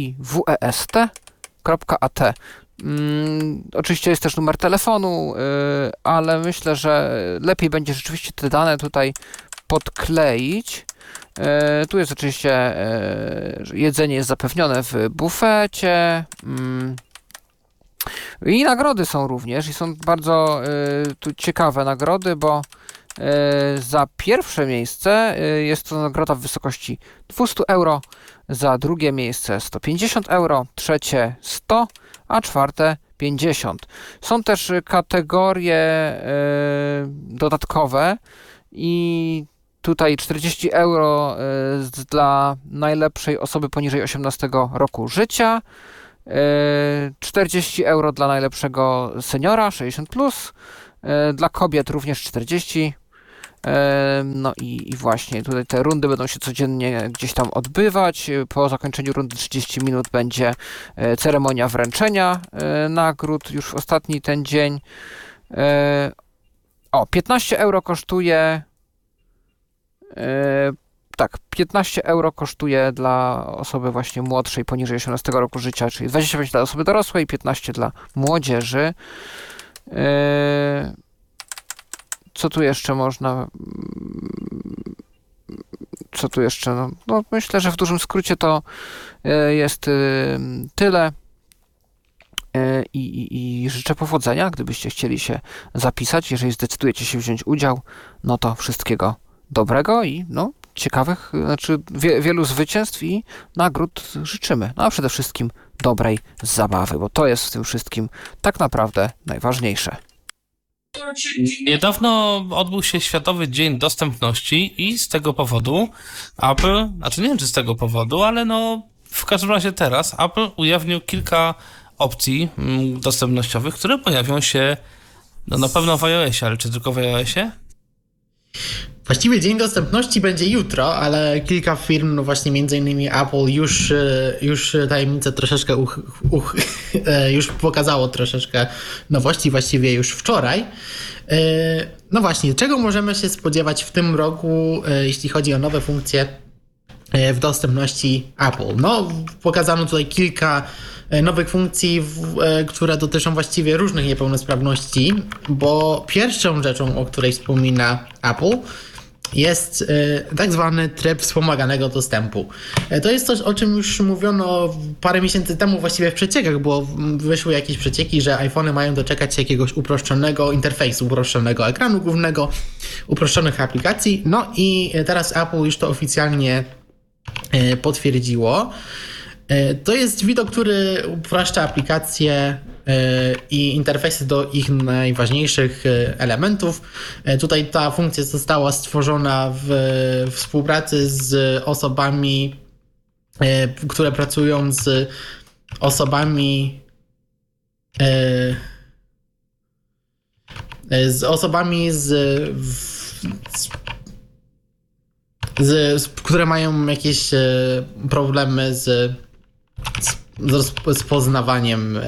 J: liwest.at. Oczywiście jest też numer telefonu, ale myślę, że lepiej będzie rzeczywiście te dane tutaj podkleić. Tu jest oczywiście jedzenie jest zapewnione w bufecie. I nagrody są również i są bardzo tu ciekawe nagrody, bo za pierwsze miejsce jest to nagroda w wysokości 200 euro, za drugie miejsce 150 euro, trzecie 100, a czwarte 50. Są też kategorie dodatkowe i tutaj 40 euro dla najlepszej osoby poniżej 18 roku życia, 40 euro dla najlepszego seniora 60+, dla kobiet również 40. No i właśnie tutaj te rundy będą się codziennie gdzieś tam odbywać. Po zakończeniu rundy 30 minut będzie ceremonia wręczenia nagród już w ostatni ten dzień. 15 euro kosztuje 15 euro kosztuje dla osoby właśnie młodszej, poniżej 18 roku życia, czyli 25 dla osoby dorosłej, 15 dla młodzieży. Co tu jeszcze można... Co tu jeszcze? No myślę, że w dużym skrócie to jest tyle. I życzę powodzenia, gdybyście chcieli się zapisać. Jeżeli zdecydujecie się wziąć udział, no to wszystkiego dobrego i ciekawych, wielu zwycięstw i nagród życzymy. No a przede wszystkim dobrej zabawy, bo to jest w tym wszystkim tak naprawdę najważniejsze.
G: Niedawno odbył się Światowy Dzień Dostępności i z tego powodu Apple, nie wiem czy z tego powodu, ale w każdym razie teraz Apple ujawnił kilka opcji dostępnościowych, które pojawią się na pewno w iOSie, ale czy tylko w iOSie?
H: Właściwie Dzień Dostępności będzie jutro, ale kilka firm, właśnie między innymi Apple już tajemnicę troszeczkę już pokazało troszeczkę nowości, właściwie już wczoraj. No właśnie, czego możemy się spodziewać w tym roku, jeśli chodzi o nowe funkcje w dostępności Apple? Pokazano tutaj kilka nowych funkcji, które dotyczą właściwie różnych niepełnosprawności, bo pierwszą rzeczą, o której wspomina Apple, jest tak zwany tryb wspomaganego dostępu. To jest coś, o czym już mówiono parę miesięcy temu właściwie w przeciekach, bo wyszły jakieś przecieki, że iPhony mają doczekać się jakiegoś uproszczonego interfejsu, uproszczonego ekranu głównego, uproszczonych aplikacji. No i teraz Apple już to oficjalnie potwierdziło. To jest widok, który upraszcza aplikacje i interfejsy do ich najważniejszych elementów. Tutaj ta funkcja została stworzona w współpracy z osobami, które pracują z osobami które mają jakieś problemy z poznawaniem,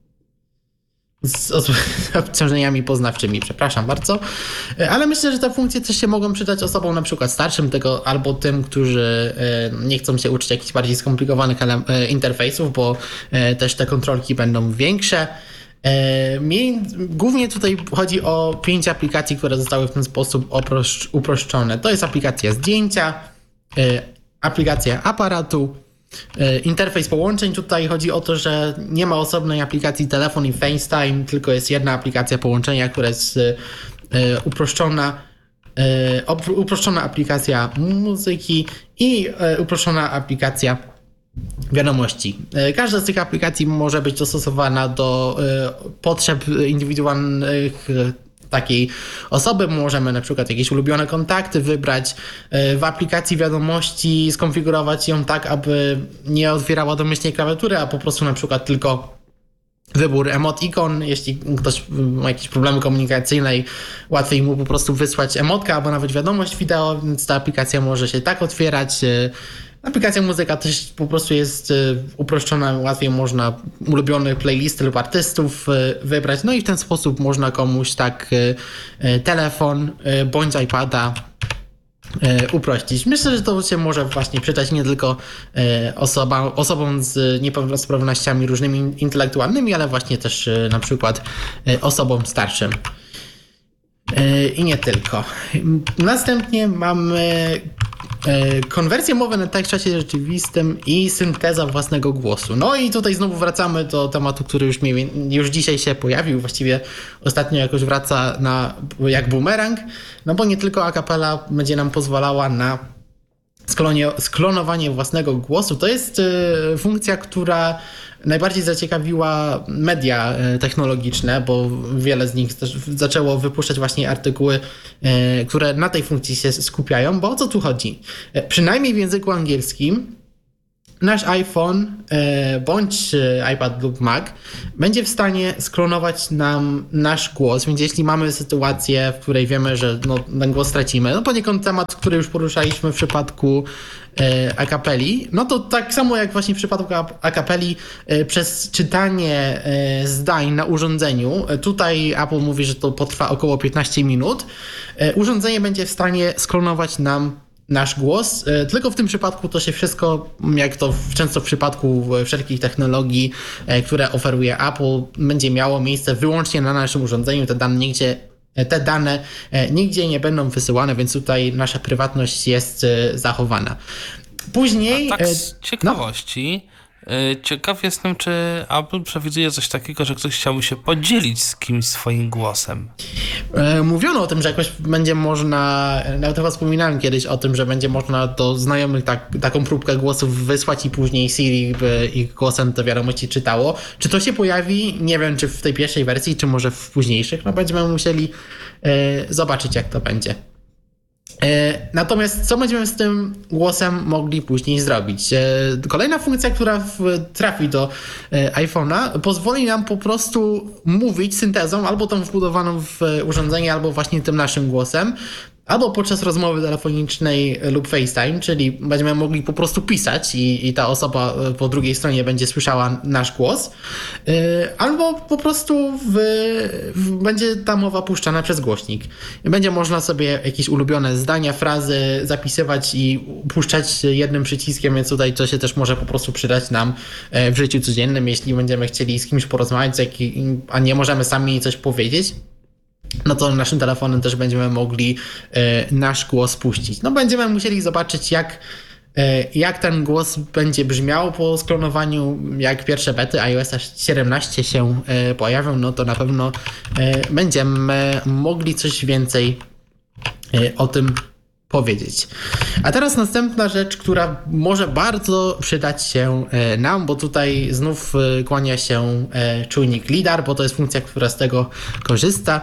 H: z obciążeniami poznawczymi, przepraszam bardzo. Ale myślę, że te funkcje też się mogą przydać osobom na przykład starszym albo tym, którzy nie chcą się uczyć jakichś bardziej skomplikowanych interfejsów, bo też te kontrolki będą większe. Głównie tutaj chodzi o 5 aplikacji, które zostały w ten sposób uproszczone. To jest aplikacja zdjęcia, aplikacja aparatu, interfejs połączeń. Tutaj chodzi o to, że nie ma osobnej aplikacji telefon i FaceTime, tylko jest jedna aplikacja połączenia, która jest uproszczona aplikacja muzyki i uproszczona aplikacja wiadomości. Każda z tych aplikacji może być dostosowana do potrzeb indywidualnych takiej osoby. Możemy na przykład jakieś ulubione kontakty wybrać. W aplikacji wiadomości skonfigurować ją tak, aby nie otwierała domyślnie klawiatury, a po prostu na przykład tylko wybór emotikon. Jeśli ktoś ma jakieś problemy komunikacyjne i łatwiej mu po prostu wysłać emotka albo nawet wiadomość wideo, więc ta aplikacja może się tak otwierać. Aplikacja muzyka też po prostu jest uproszczona, łatwiej można ulubione playlisty lub artystów wybrać, no i w ten sposób można komuś tak telefon bądź iPada uprościć. Myślę, że to się może właśnie przydać nie tylko osobom z niepełnosprawnościami różnymi intelektualnymi, ale właśnie też na przykład osobom starszym. I nie tylko. Następnie mamy konwersja mowy na tekst w czasie rzeczywistym i synteza własnego głosu. No i tutaj znowu wracamy do tematu, który już dzisiaj się pojawił, właściwie ostatnio jakoś wraca jak bumerang, no bo nie tylko a cappella będzie nam pozwalała na sklonowanie własnego głosu. To jest funkcja, która najbardziej zaciekawiła media technologiczne, bo wiele z nich też zaczęło wypuszczać właśnie artykuły, które na tej funkcji się skupiają, bo o co tu chodzi? Przynajmniej w języku angielskim nasz iPhone bądź iPad lub Mac będzie w stanie sklonować nam nasz głos, więc jeśli mamy sytuację, w której wiemy, że ten głos stracimy, no poniekąd temat, który już poruszaliśmy w przypadku a cappelli, no to tak samo jak właśnie w przypadku a cappelli przez czytanie zdań na urządzeniu, tutaj Apple mówi, że to potrwa około 15 minut, urządzenie będzie w stanie sklonować nam nasz głos, tylko w tym przypadku to się wszystko, jak to często w przypadku wszelkich technologii, które oferuje Apple, będzie miało miejsce wyłącznie na naszym urządzeniu, te dane nigdzie nie będą wysyłane, więc tutaj nasza prywatność jest zachowana. Później...
G: A tak z ciekawości, ciekaw jestem, czy Apple przewiduje coś takiego, że ktoś chciałby się podzielić z kimś swoim głosem.
H: Mówiono o tym, że jakoś będzie można, nawet chyba wspominałem kiedyś o tym, że będzie można do znajomych taką próbkę głosów wysłać i później Siri by ich głosem te wiadomości czytało. Czy to się pojawi? Nie wiem, czy w tej pierwszej wersji, czy może w późniejszych. No będziemy musieli zobaczyć, jak to będzie. Natomiast co będziemy z tym głosem mogli później zrobić? Kolejna funkcja, która trafi do iPhone'a, pozwoli nam po prostu mówić syntezą, albo tą wbudowaną w urządzenie, albo właśnie tym naszym głosem, albo podczas rozmowy telefonicznej lub FaceTime, czyli będziemy mogli po prostu pisać i ta osoba po drugiej stronie będzie słyszała nasz głos, albo po prostu będzie ta mowa puszczana przez głośnik. Będzie można sobie jakieś ulubione zdania, frazy zapisywać i puszczać jednym przyciskiem, więc tutaj to się też może po prostu przydać nam w życiu codziennym, jeśli będziemy chcieli z kimś porozmawiać, a nie możemy sami coś powiedzieć. No to naszym telefonem też będziemy mogli nasz głos puścić. No będziemy musieli zobaczyć, jak ten głos będzie brzmiał po sklonowaniu, jak pierwsze bety iOS 17 się pojawią, no to na pewno będziemy mogli coś więcej o tym powiedzieć. A teraz następna rzecz, która może bardzo przydać się nam, bo tutaj znów kłania się czujnik LiDAR, bo to jest funkcja, która z tego korzysta.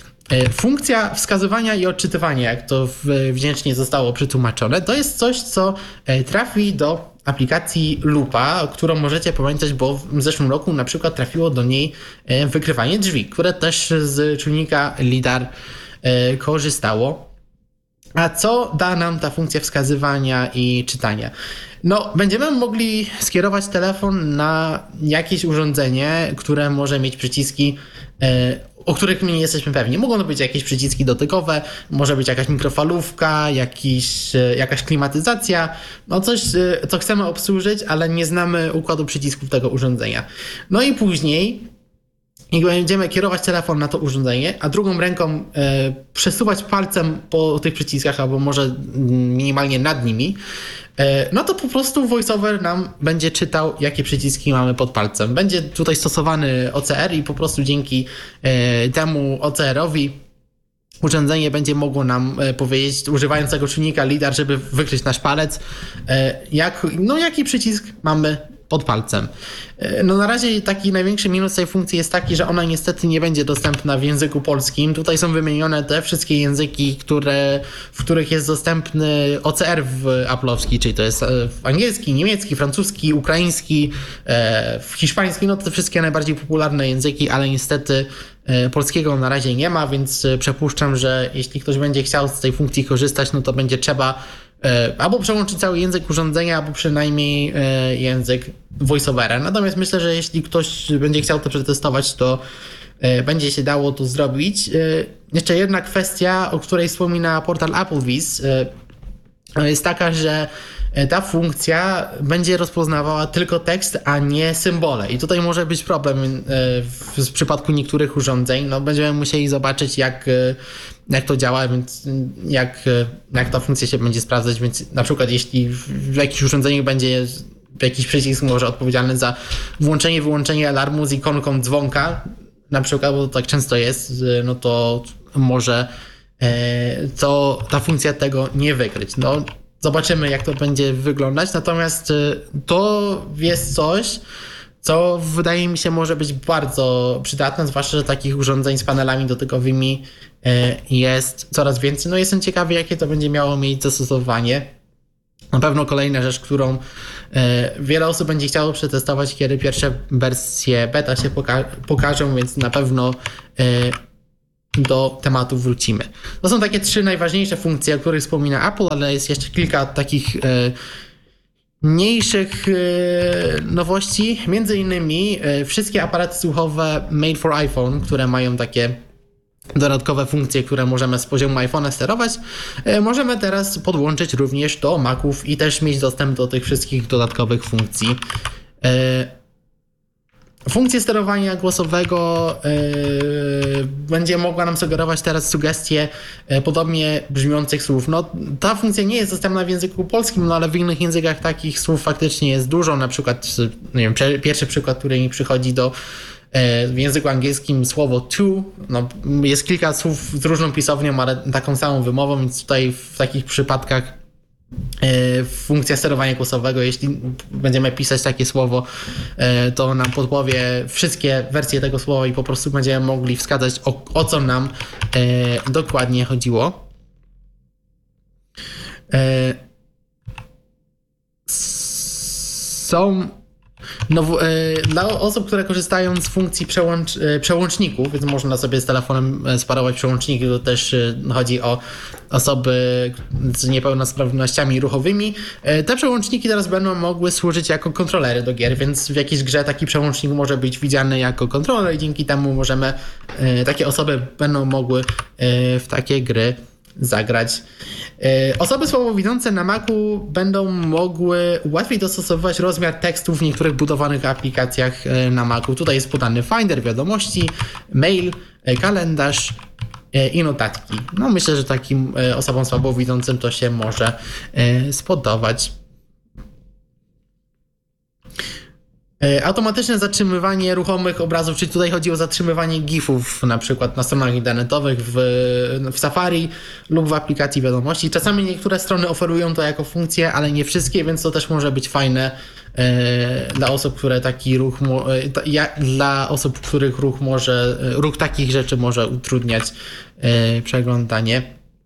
H: Funkcja wskazywania i odczytywania, jak to wdzięcznie zostało przetłumaczone, to jest coś, co trafi do aplikacji Lupa, którą możecie pamiętać, bo w zeszłym roku na przykład trafiło do niej wykrywanie drzwi, które też z czujnika LiDAR korzystało. A co da nam ta funkcja wskazywania i czytania? No, będziemy mogli skierować telefon na jakieś urządzenie, które może mieć przyciski, o których my nie jesteśmy pewni. Mogą to być jakieś przyciski dotykowe, może być jakaś mikrofalówka, jakaś klimatyzacja, no coś, co chcemy obsłużyć, ale nie znamy układu przycisków tego urządzenia. No i później, jak będziemy kierować telefon na to urządzenie, a drugą ręką przesuwać palcem po tych przyciskach, albo może minimalnie nad nimi, no to po prostu VoiceOver nam będzie czytał, jakie przyciski mamy pod palcem. Będzie tutaj stosowany OCR i po prostu dzięki temu OCR-owi urządzenie będzie mogło nam powiedzieć, używając tego czujnika LiDAR, żeby wykryć nasz palec, jaki przycisk mamy pod palcem. No na razie taki największy minus tej funkcji jest taki, że ona niestety nie będzie dostępna w języku polskim. Tutaj są wymienione te wszystkie języki, w których jest dostępny OCR Apple'owski, czyli to jest angielski, niemiecki, francuski, ukraiński, hiszpański, no to te wszystkie najbardziej popularne języki, ale niestety polskiego na razie nie ma, więc przypuszczam, że jeśli ktoś będzie chciał z tej funkcji korzystać, no to będzie trzeba albo przełączyć cały język urządzenia, albo przynajmniej język VoiceOvera. Natomiast myślę, że jeśli ktoś będzie chciał to przetestować, to będzie się dało to zrobić. Jeszcze jedna kwestia, o której wspomina portal AppleVis, jest taka, że ta funkcja będzie rozpoznawała tylko tekst, a nie symbole. I tutaj może być problem w przypadku niektórych urządzeń. No, będziemy musieli zobaczyć, jak to działa, więc jak ta funkcja się będzie sprawdzać. Więc na przykład jeśli w jakichś urządzeniach będzie jakiś przycisk może odpowiedzialny za włączenie, wyłączenie alarmu z ikonką dzwonka, na przykład, bo tak często jest, no to może ta funkcja tego nie wykryć. No, zobaczymy, jak to będzie wyglądać, natomiast to jest coś, co wydaje mi się może być bardzo przydatne, zwłaszcza, że takich urządzeń z panelami dotykowymi jest coraz więcej. No, jestem ciekawy, jakie to będzie miało mieć zastosowanie. Na pewno kolejna rzecz, którą wiele osób będzie chciało przetestować, kiedy pierwsze wersje beta się pokażą, więc na pewno do tematu wrócimy. To są takie 3 najważniejsze funkcje, o których wspomina Apple, ale jest jeszcze kilka takich mniejszych nowości. Między innymi wszystkie aparaty słuchowe made for iPhone, które mają takie dodatkowe funkcje, które możemy z poziomu iPhone'a sterować, możemy teraz podłączyć również do Maców i też mieć dostęp do tych wszystkich dodatkowych funkcji. Funkcja sterowania głosowego będzie mogła nam sugerować teraz sugestie podobnie brzmiących słów. No, ta funkcja nie jest dostępna w języku polskim, no ale w innych językach takich słów faktycznie jest dużo. Na przykład, nie wiem, pierwszy przykład, który mi przychodzi w języku angielskim słowo to, no, jest kilka słów z różną pisownią, ale taką samą wymową, więc tutaj w takich przypadkach funkcja sterowania głosowego, jeśli będziemy pisać takie słowo, to nam podpowie wszystkie wersje tego słowa i po prostu będziemy mogli wskazać, o co nam dokładnie chodziło. Dla osób, które korzystają z funkcji przełączników, więc można sobie z telefonem sparować przełączniki, to też chodzi o osoby z niepełnosprawnościami ruchowymi. Te przełączniki teraz będą mogły służyć jako kontrolery do gier, więc w jakiejś grze taki przełącznik może być widziany jako kontroler i dzięki temu takie osoby będą mogły w takie gry zagrać. Osoby słabowidzące na Macu będą mogły łatwiej dostosowywać rozmiar tekstu w niektórych budowanych aplikacjach na Macu. Tutaj jest podany Finder, wiadomości, mail, kalendarz i notatki. No, myślę, że takim osobom słabowidzącym to się może spodobać. Automatyczne zatrzymywanie ruchomych obrazów, czyli tutaj chodzi o zatrzymywanie GIF-ów na przykład na stronach internetowych w Safari lub w aplikacji wiadomości. Czasami niektóre strony oferują to jako funkcję, ale nie wszystkie, więc to też może być fajne dla osób, które taki ruch dla osób, których ruch takich rzeczy może utrudniać przeglądanie.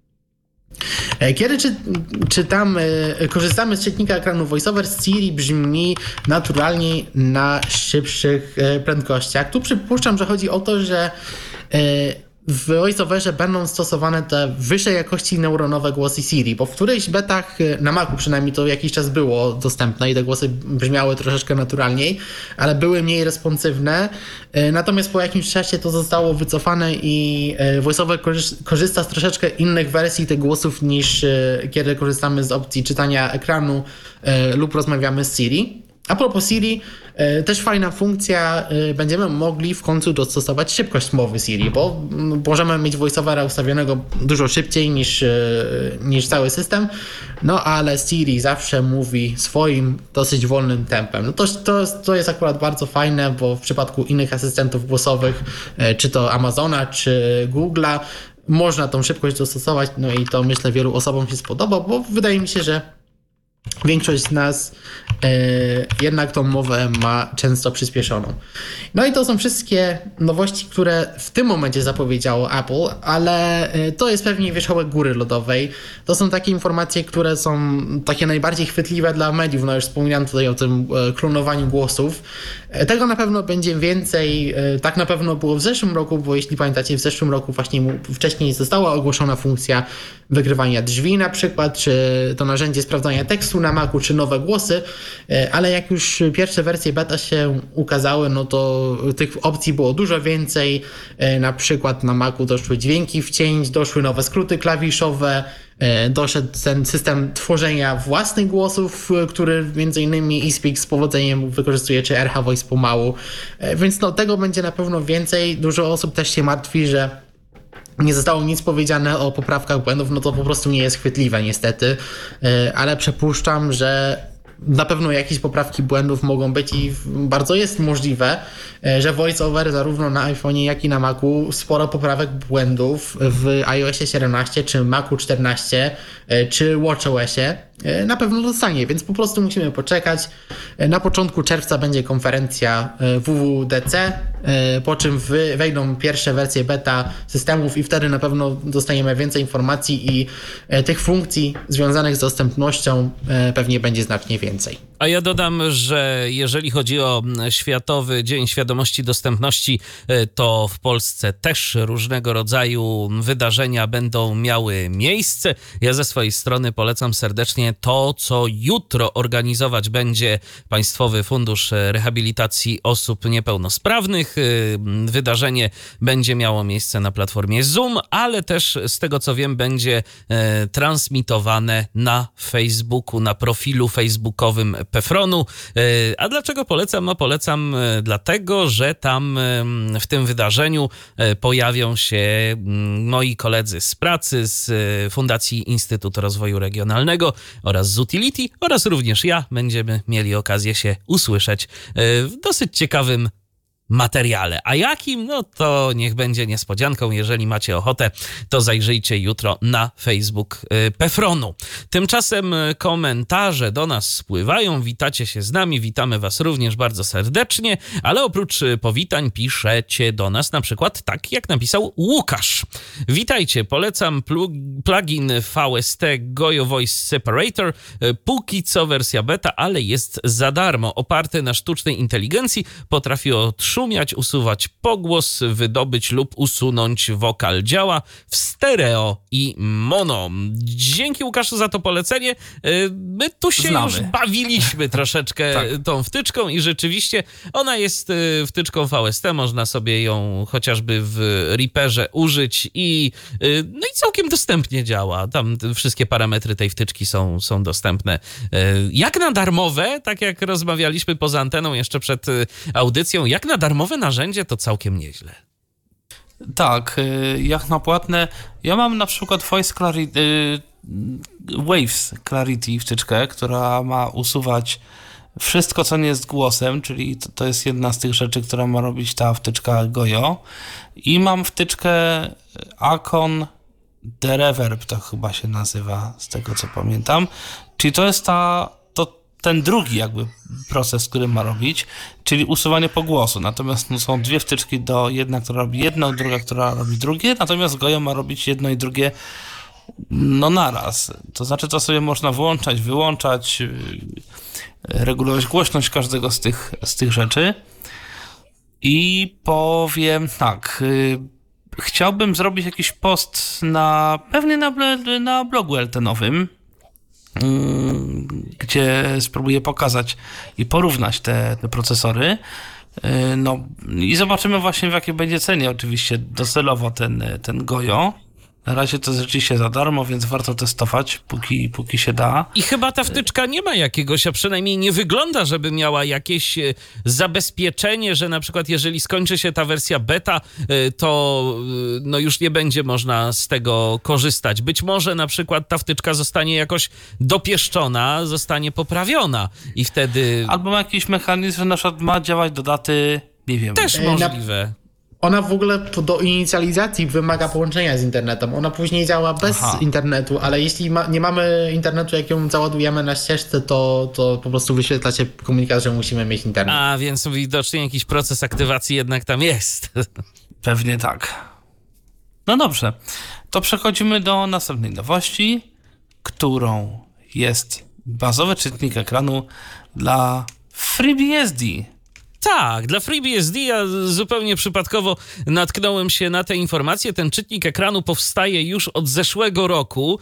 H: Kiedy korzystamy z czytnika ekranu VoiceOver, Siri brzmi naturalnie na szybszych prędkościach. Tu przypuszczam, że chodzi o to, że w VoiceOverze będą stosowane te wyższej jakości neuronowe głosy Siri, bo w którejś betach, na Macu przynajmniej to jakiś czas było dostępne i te głosy brzmiały troszeczkę naturalniej, ale były mniej responsywne. Natomiast po jakimś czasie to zostało wycofane i VoiceOver korzysta z troszeczkę innych wersji tych głosów niż kiedy korzystamy z opcji czytania ekranu lub rozmawiamy z Siri. A propos Siri, też fajna funkcja, będziemy mogli w końcu dostosować szybkość mowy Siri, bo możemy mieć voiceovera ustawionego dużo szybciej niż cały system, no ale Siri zawsze mówi swoim dosyć wolnym tempem. No to jest akurat bardzo fajne, bo w przypadku innych asystentów głosowych, czy to Amazona, czy Google'a, można tą szybkość dostosować, no i to myślę wielu osobom się spodoba, bo wydaje mi się, że większość z nas jednak tą mowę ma często przyspieszoną. No i to są wszystkie nowości, które w tym momencie zapowiedziało Apple, ale to jest pewnie wierzchołek góry lodowej. To są takie informacje, które są takie najbardziej chwytliwe dla mediów. No już wspominałem tutaj o tym klonowaniu głosów. Tego na pewno będzie więcej. Tak na pewno było w zeszłym roku, bo jeśli pamiętacie, w zeszłym roku właśnie wcześniej została ogłoszona funkcja wygrywania drzwi na przykład, czy to narzędzie sprawdzania tekstu na Macu, czy nowe głosy, ale jak już pierwsze wersje beta się ukazały, no to tych opcji było dużo więcej. Na przykład na Macu doszły dźwięki wcięć, doszły nowe skróty klawiszowe, doszedł ten system tworzenia własnych głosów, który m.in. eSpeak z powodzeniem wykorzystuje, czy RH Voice pomału. Więc no, tego będzie na pewno więcej. Dużo osób też się martwi, że nie zostało nic powiedziane o poprawkach błędów, no to po prostu nie jest chwytliwe niestety, ale przypuszczam, że na pewno jakieś poprawki błędów mogą być i bardzo jest możliwe, że VoiceOver zarówno na iPhone'ie, jak i na Macu sporo poprawek błędów w iOSie 17, czy Macu 14, czy WatchOSie na pewno dostanie, więc po prostu musimy poczekać. Na początku czerwca będzie konferencja WWDC, po czym wejdą pierwsze wersje beta systemów i wtedy na pewno dostaniemy więcej informacji i tych funkcji związanych z dostępnością pewnie będzie znacznie więcej.
B: A ja dodam, że jeżeli chodzi o Światowy Dzień Świadomości Dostępności, to w Polsce też różnego rodzaju wydarzenia będą miały miejsce. Ja ze swojej strony polecam serdecznie to, co jutro organizować będzie Państwowy Fundusz Rehabilitacji Osób Niepełnosprawnych. Wydarzenie będzie miało miejsce na platformie Zoom, ale też z tego co wiem będzie transmitowane na Facebooku, na profilu facebookowym Pefronu. A dlaczego polecam? No polecam dlatego, że tam w tym wydarzeniu pojawią się moi koledzy z pracy, z Fundacji Instytutu Rozwoju Regionalnego oraz z Utility oraz również ja. Będziemy mieli okazję się usłyszeć w dosyć ciekawym materiale. A jakim? No to niech będzie niespodzianką. Jeżeli macie ochotę, to zajrzyjcie jutro na Facebook Pefronu. Tymczasem komentarze do nas spływają. Witacie się z nami, witamy was również bardzo serdecznie, ale oprócz powitań piszecie do nas na przykład tak, jak napisał Łukasz. Witajcie, polecam plugin VST Gojo Voice Separator. Póki co wersja beta, ale jest za darmo. Oparty na sztucznej inteligencji, potrafi odszumiać, usuwać pogłos, wydobyć lub usunąć wokal. Działa w stereo i mono. Dzięki Łukaszu za to polecenie. My tu się już bawiliśmy troszeczkę tą wtyczką i rzeczywiście ona jest wtyczką VST. Można sobie ją chociażby w Reaperze użyć i całkiem dostępnie działa. Tam wszystkie parametry tej wtyczki są dostępne. Jak na darmowe, tak jak rozmawialiśmy poza anteną jeszcze przed audycją, jak na darmowe narzędzie to całkiem nieźle.
G: Tak, jak na płatne. Ja mam na przykład Voice Clarity, Waves Clarity wtyczkę, która ma usuwać wszystko, co nie jest głosem, czyli to jest jedna z tych rzeczy, która ma robić ta wtyczka Gojo. I mam wtyczkę Acon The Reverb, to chyba się nazywa, z tego co pamiętam. Czyli to jest ten drugi jakby proces, który ma robić, czyli usuwanie pogłosu. Natomiast są dwie wtyczki, jedna, która robi jedno, druga, która robi drugie, natomiast Gojo ma robić jedno i drugie naraz. To znaczy, to sobie można włączać, wyłączać, regulować głośność każdego z tych rzeczy. I powiem tak, chciałbym zrobić jakiś post pewnie na blogu LTN-owym, gdzie spróbuję pokazać i porównać te procesory. I zobaczymy właśnie, w jakiej będzie cenie oczywiście docelowo ten Gojo. Na razie to jest rzeczywiście za darmo, więc warto testować, póki się da.
B: I chyba ta wtyczka nie ma jakiegoś, a przynajmniej nie wygląda, żeby miała jakieś zabezpieczenie, że na przykład jeżeli skończy się ta wersja beta, to już nie będzie można z tego korzystać. Być może na przykład ta wtyczka zostanie jakoś dopieszczona, zostanie poprawiona i wtedy...
G: Albo ma jakiś mechanizm, że na przykład ma działać do daty, nie wiem.
B: Też możliwe.
H: Ona w ogóle do inicjalizacji wymaga połączenia z internetem. Ona później działa bez internetu, ale jeśli nie mamy internetu, jak ją załadujemy na ścieżce, to po prostu wyświetla się komunikat, że musimy mieć internet.
B: A, więc widocznie jakiś proces aktywacji jednak tam jest.
G: Pewnie tak. No dobrze, to przechodzimy do następnej nowości, którą jest bazowy czytnik ekranu dla FreeBSD.
B: Tak, dla FreeBSD ja zupełnie przypadkowo natknąłem się na tę informację. Ten czytnik ekranu powstaje już od zeszłego roku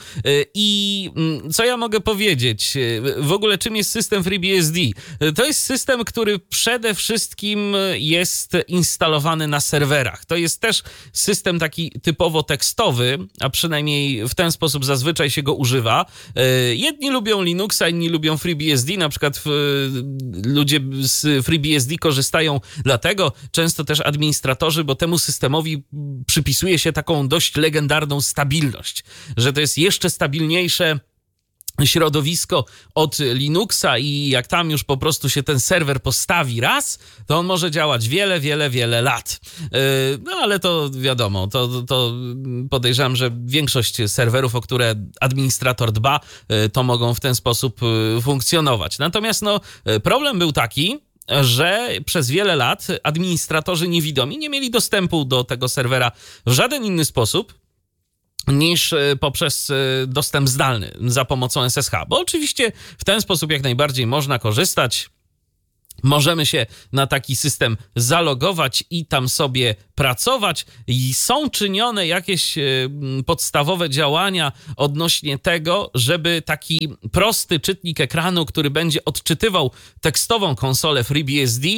B: i co ja mogę powiedzieć? W ogóle czym jest system FreeBSD? To jest system, który przede wszystkim jest instalowany na serwerach. To jest też system taki typowo tekstowy, a przynajmniej w ten sposób zazwyczaj się go używa. Jedni lubią Linuxa, inni lubią FreeBSD. Na przykład ludzie z FreeBSD korzystają dlatego, często też administratorzy, bo temu systemowi przypisuje się taką dość legendarną stabilność, że to jest jeszcze stabilniejsze środowisko od Linuxa i jak tam już po prostu się ten serwer postawi raz, to on może działać wiele lat. No ale to wiadomo, to podejrzewam, że większość serwerów, o które administrator dba, to mogą w ten sposób funkcjonować. Natomiast problem był taki, że przez wiele lat administratorzy niewidomi nie mieli dostępu do tego serwera w żaden inny sposób niż poprzez dostęp zdalny za pomocą SSH, bo oczywiście w ten sposób jak najbardziej można korzystać. Możemy się na taki system zalogować i tam sobie pracować i są czynione jakieś podstawowe działania odnośnie tego, żeby taki prosty czytnik ekranu, który będzie odczytywał tekstową konsolę FreeBSD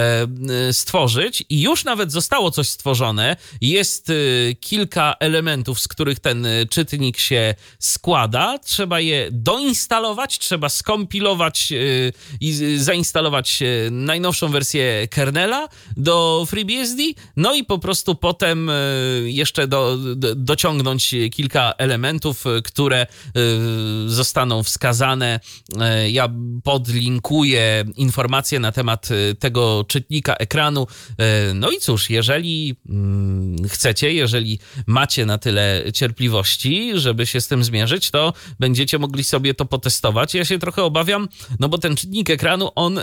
B: stworzyć i już nawet zostało coś stworzone. Jest kilka elementów, z których ten czytnik się składa. Trzeba je doinstalować, trzeba skompilować i zainstalować najnowszą wersję kernela do FreeBSD, no i po prostu potem jeszcze dociągnąć kilka elementów, które zostaną wskazane. Ja podlinkuję informacje na temat tego czytnika ekranu. No i cóż, jeżeli chcecie, jeżeli macie na tyle cierpliwości, żeby się z tym zmierzyć, to będziecie mogli sobie to potestować. Ja się trochę obawiam, no bo ten czytnik ekranu, on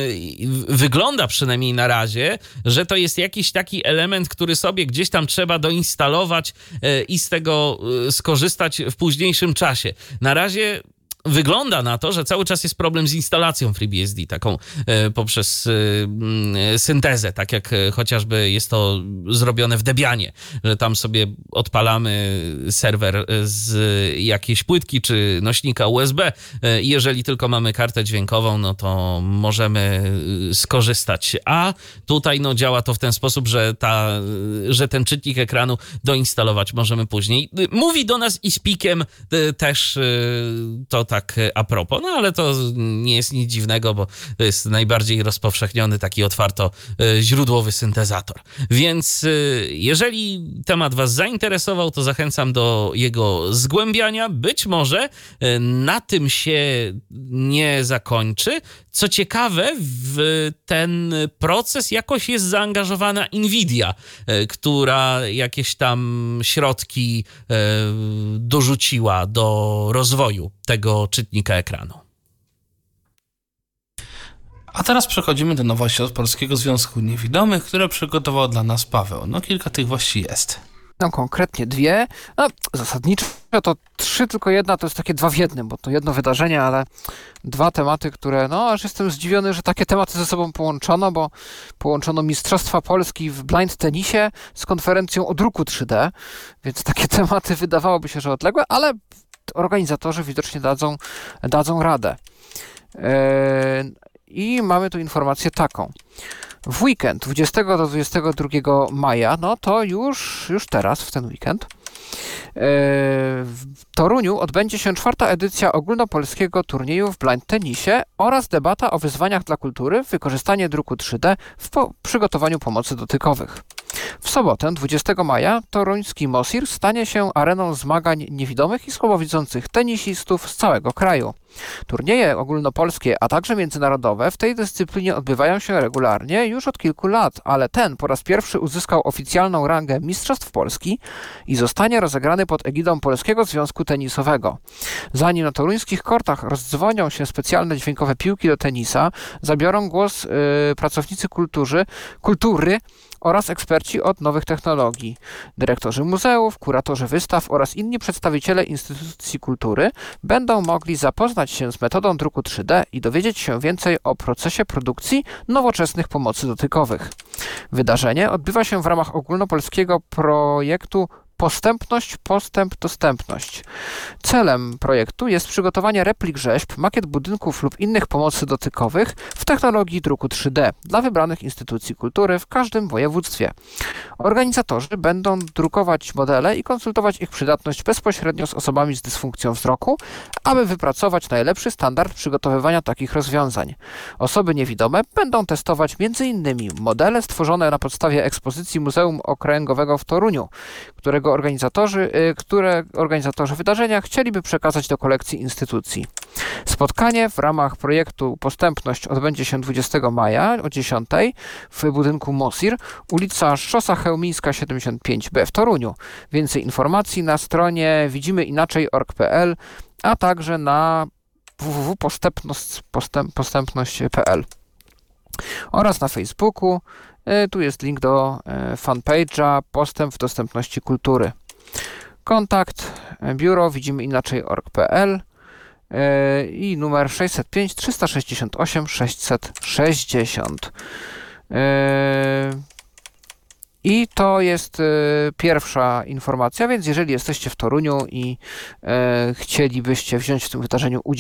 B: wygląda przynajmniej na razie, że to jest jakiś taki element, który sobie gdzieś tam trzeba doinstalować i z tego skorzystać w późniejszym czasie. Na razie wygląda na to, że cały czas jest problem z instalacją FreeBSD, taką poprzez syntezę, tak jak chociażby jest to zrobione w Debianie, że tam sobie odpalamy serwer z jakiejś płytki czy nośnika USB i jeżeli tylko mamy kartę dźwiękową, no to możemy skorzystać. A tutaj działa to w ten sposób, że ten czytnik ekranu doinstalować możemy później. Mówi do nas i z pikiem też to tak a propos, no ale to nie jest nic dziwnego, bo to jest najbardziej rozpowszechniony taki otwarto źródłowy syntezator. Więc jeżeli temat was zainteresował, to zachęcam do jego zgłębiania. Być może na tym się nie zakończy. Co ciekawe, w ten proces jakoś jest zaangażowana Nvidia, która jakieś tam środki dorzuciła do rozwoju tego czytnika ekranu.
G: A teraz przechodzimy do nowości od Polskiego Związku Niewidomych, które przygotował dla nas Paweł. No kilka tych wości jest.
J: No konkretnie dwie. No zasadniczo to trzy, tylko jedna to jest takie dwa w jednym, bo to jedno wydarzenie, ale dwa tematy, które, aż jestem zdziwiony, że takie tematy ze sobą połączono, bo połączono Mistrzostwa Polski w blind tenisie z konferencją o druku 3D, więc takie tematy wydawałoby się, że odległe, ale organizatorzy widocznie dadzą radę. I mamy tu informację taką. W weekend 20 do 22 maja, no to już teraz, w ten weekend, w Toruniu odbędzie się 4. edycja ogólnopolskiego turnieju w blind tenisie oraz debata o wyzwaniach dla kultury, wykorzystanie druku 3D w przygotowaniu pomocy dotykowych. W sobotę, 20 maja, toruński Mosir stanie się areną zmagań niewidomych i słabowidzących tenisistów z całego kraju. Turnieje ogólnopolskie, a także międzynarodowe w tej dyscyplinie odbywają się regularnie już od kilku lat, ale ten po raz pierwszy uzyskał oficjalną rangę Mistrzostw Polski i zostanie rozegrany pod egidą Polskiego Związku Tenisowego. Zanim na toruńskich kortach rozdzwonią się specjalne dźwiękowe piłki do tenisa, zabiorą głos pracownicy kultury oraz eksperci od nowych technologii, dyrektorzy muzeów, kuratorzy wystaw oraz inni przedstawiciele instytucji kultury będą mogli zapoznać się z metodą druku 3D i dowiedzieć się więcej o procesie produkcji nowoczesnych pomocy dotykowych. Wydarzenie odbywa się w ramach ogólnopolskiego projektu Postępność, Postęp, Dostępność. Celem projektu jest przygotowanie replik rzeźb, makiet budynków lub innych pomocy dotykowych w technologii druku 3D dla wybranych instytucji kultury w każdym województwie. Organizatorzy będą drukować modele i konsultować ich przydatność bezpośrednio z osobami z dysfunkcją wzroku, aby wypracować najlepszy standard przygotowywania takich rozwiązań. Osoby niewidome będą testować m.in. modele stworzone na podstawie ekspozycji Muzeum Okręgowego w Toruniu, które organizatorzy wydarzenia chcieliby przekazać do kolekcji instytucji. Spotkanie w ramach projektu Postępność odbędzie się 20 maja o 10 w budynku MOSIR, ulica Szosa Chełmińska 75B w Toruniu. Więcej informacji na stronie widzimyinaczej.org.pl, a także na www.postępność.pl oraz na Facebooku. Tu jest link do fanpage'a Postęp w dostępności kultury. Kontakt biuro widzimyinaczej.org.pl i numer 605 368 660. I to jest pierwsza informacja, więc jeżeli jesteście w Toruniu i chcielibyście wziąć w tym wydarzeniu udział,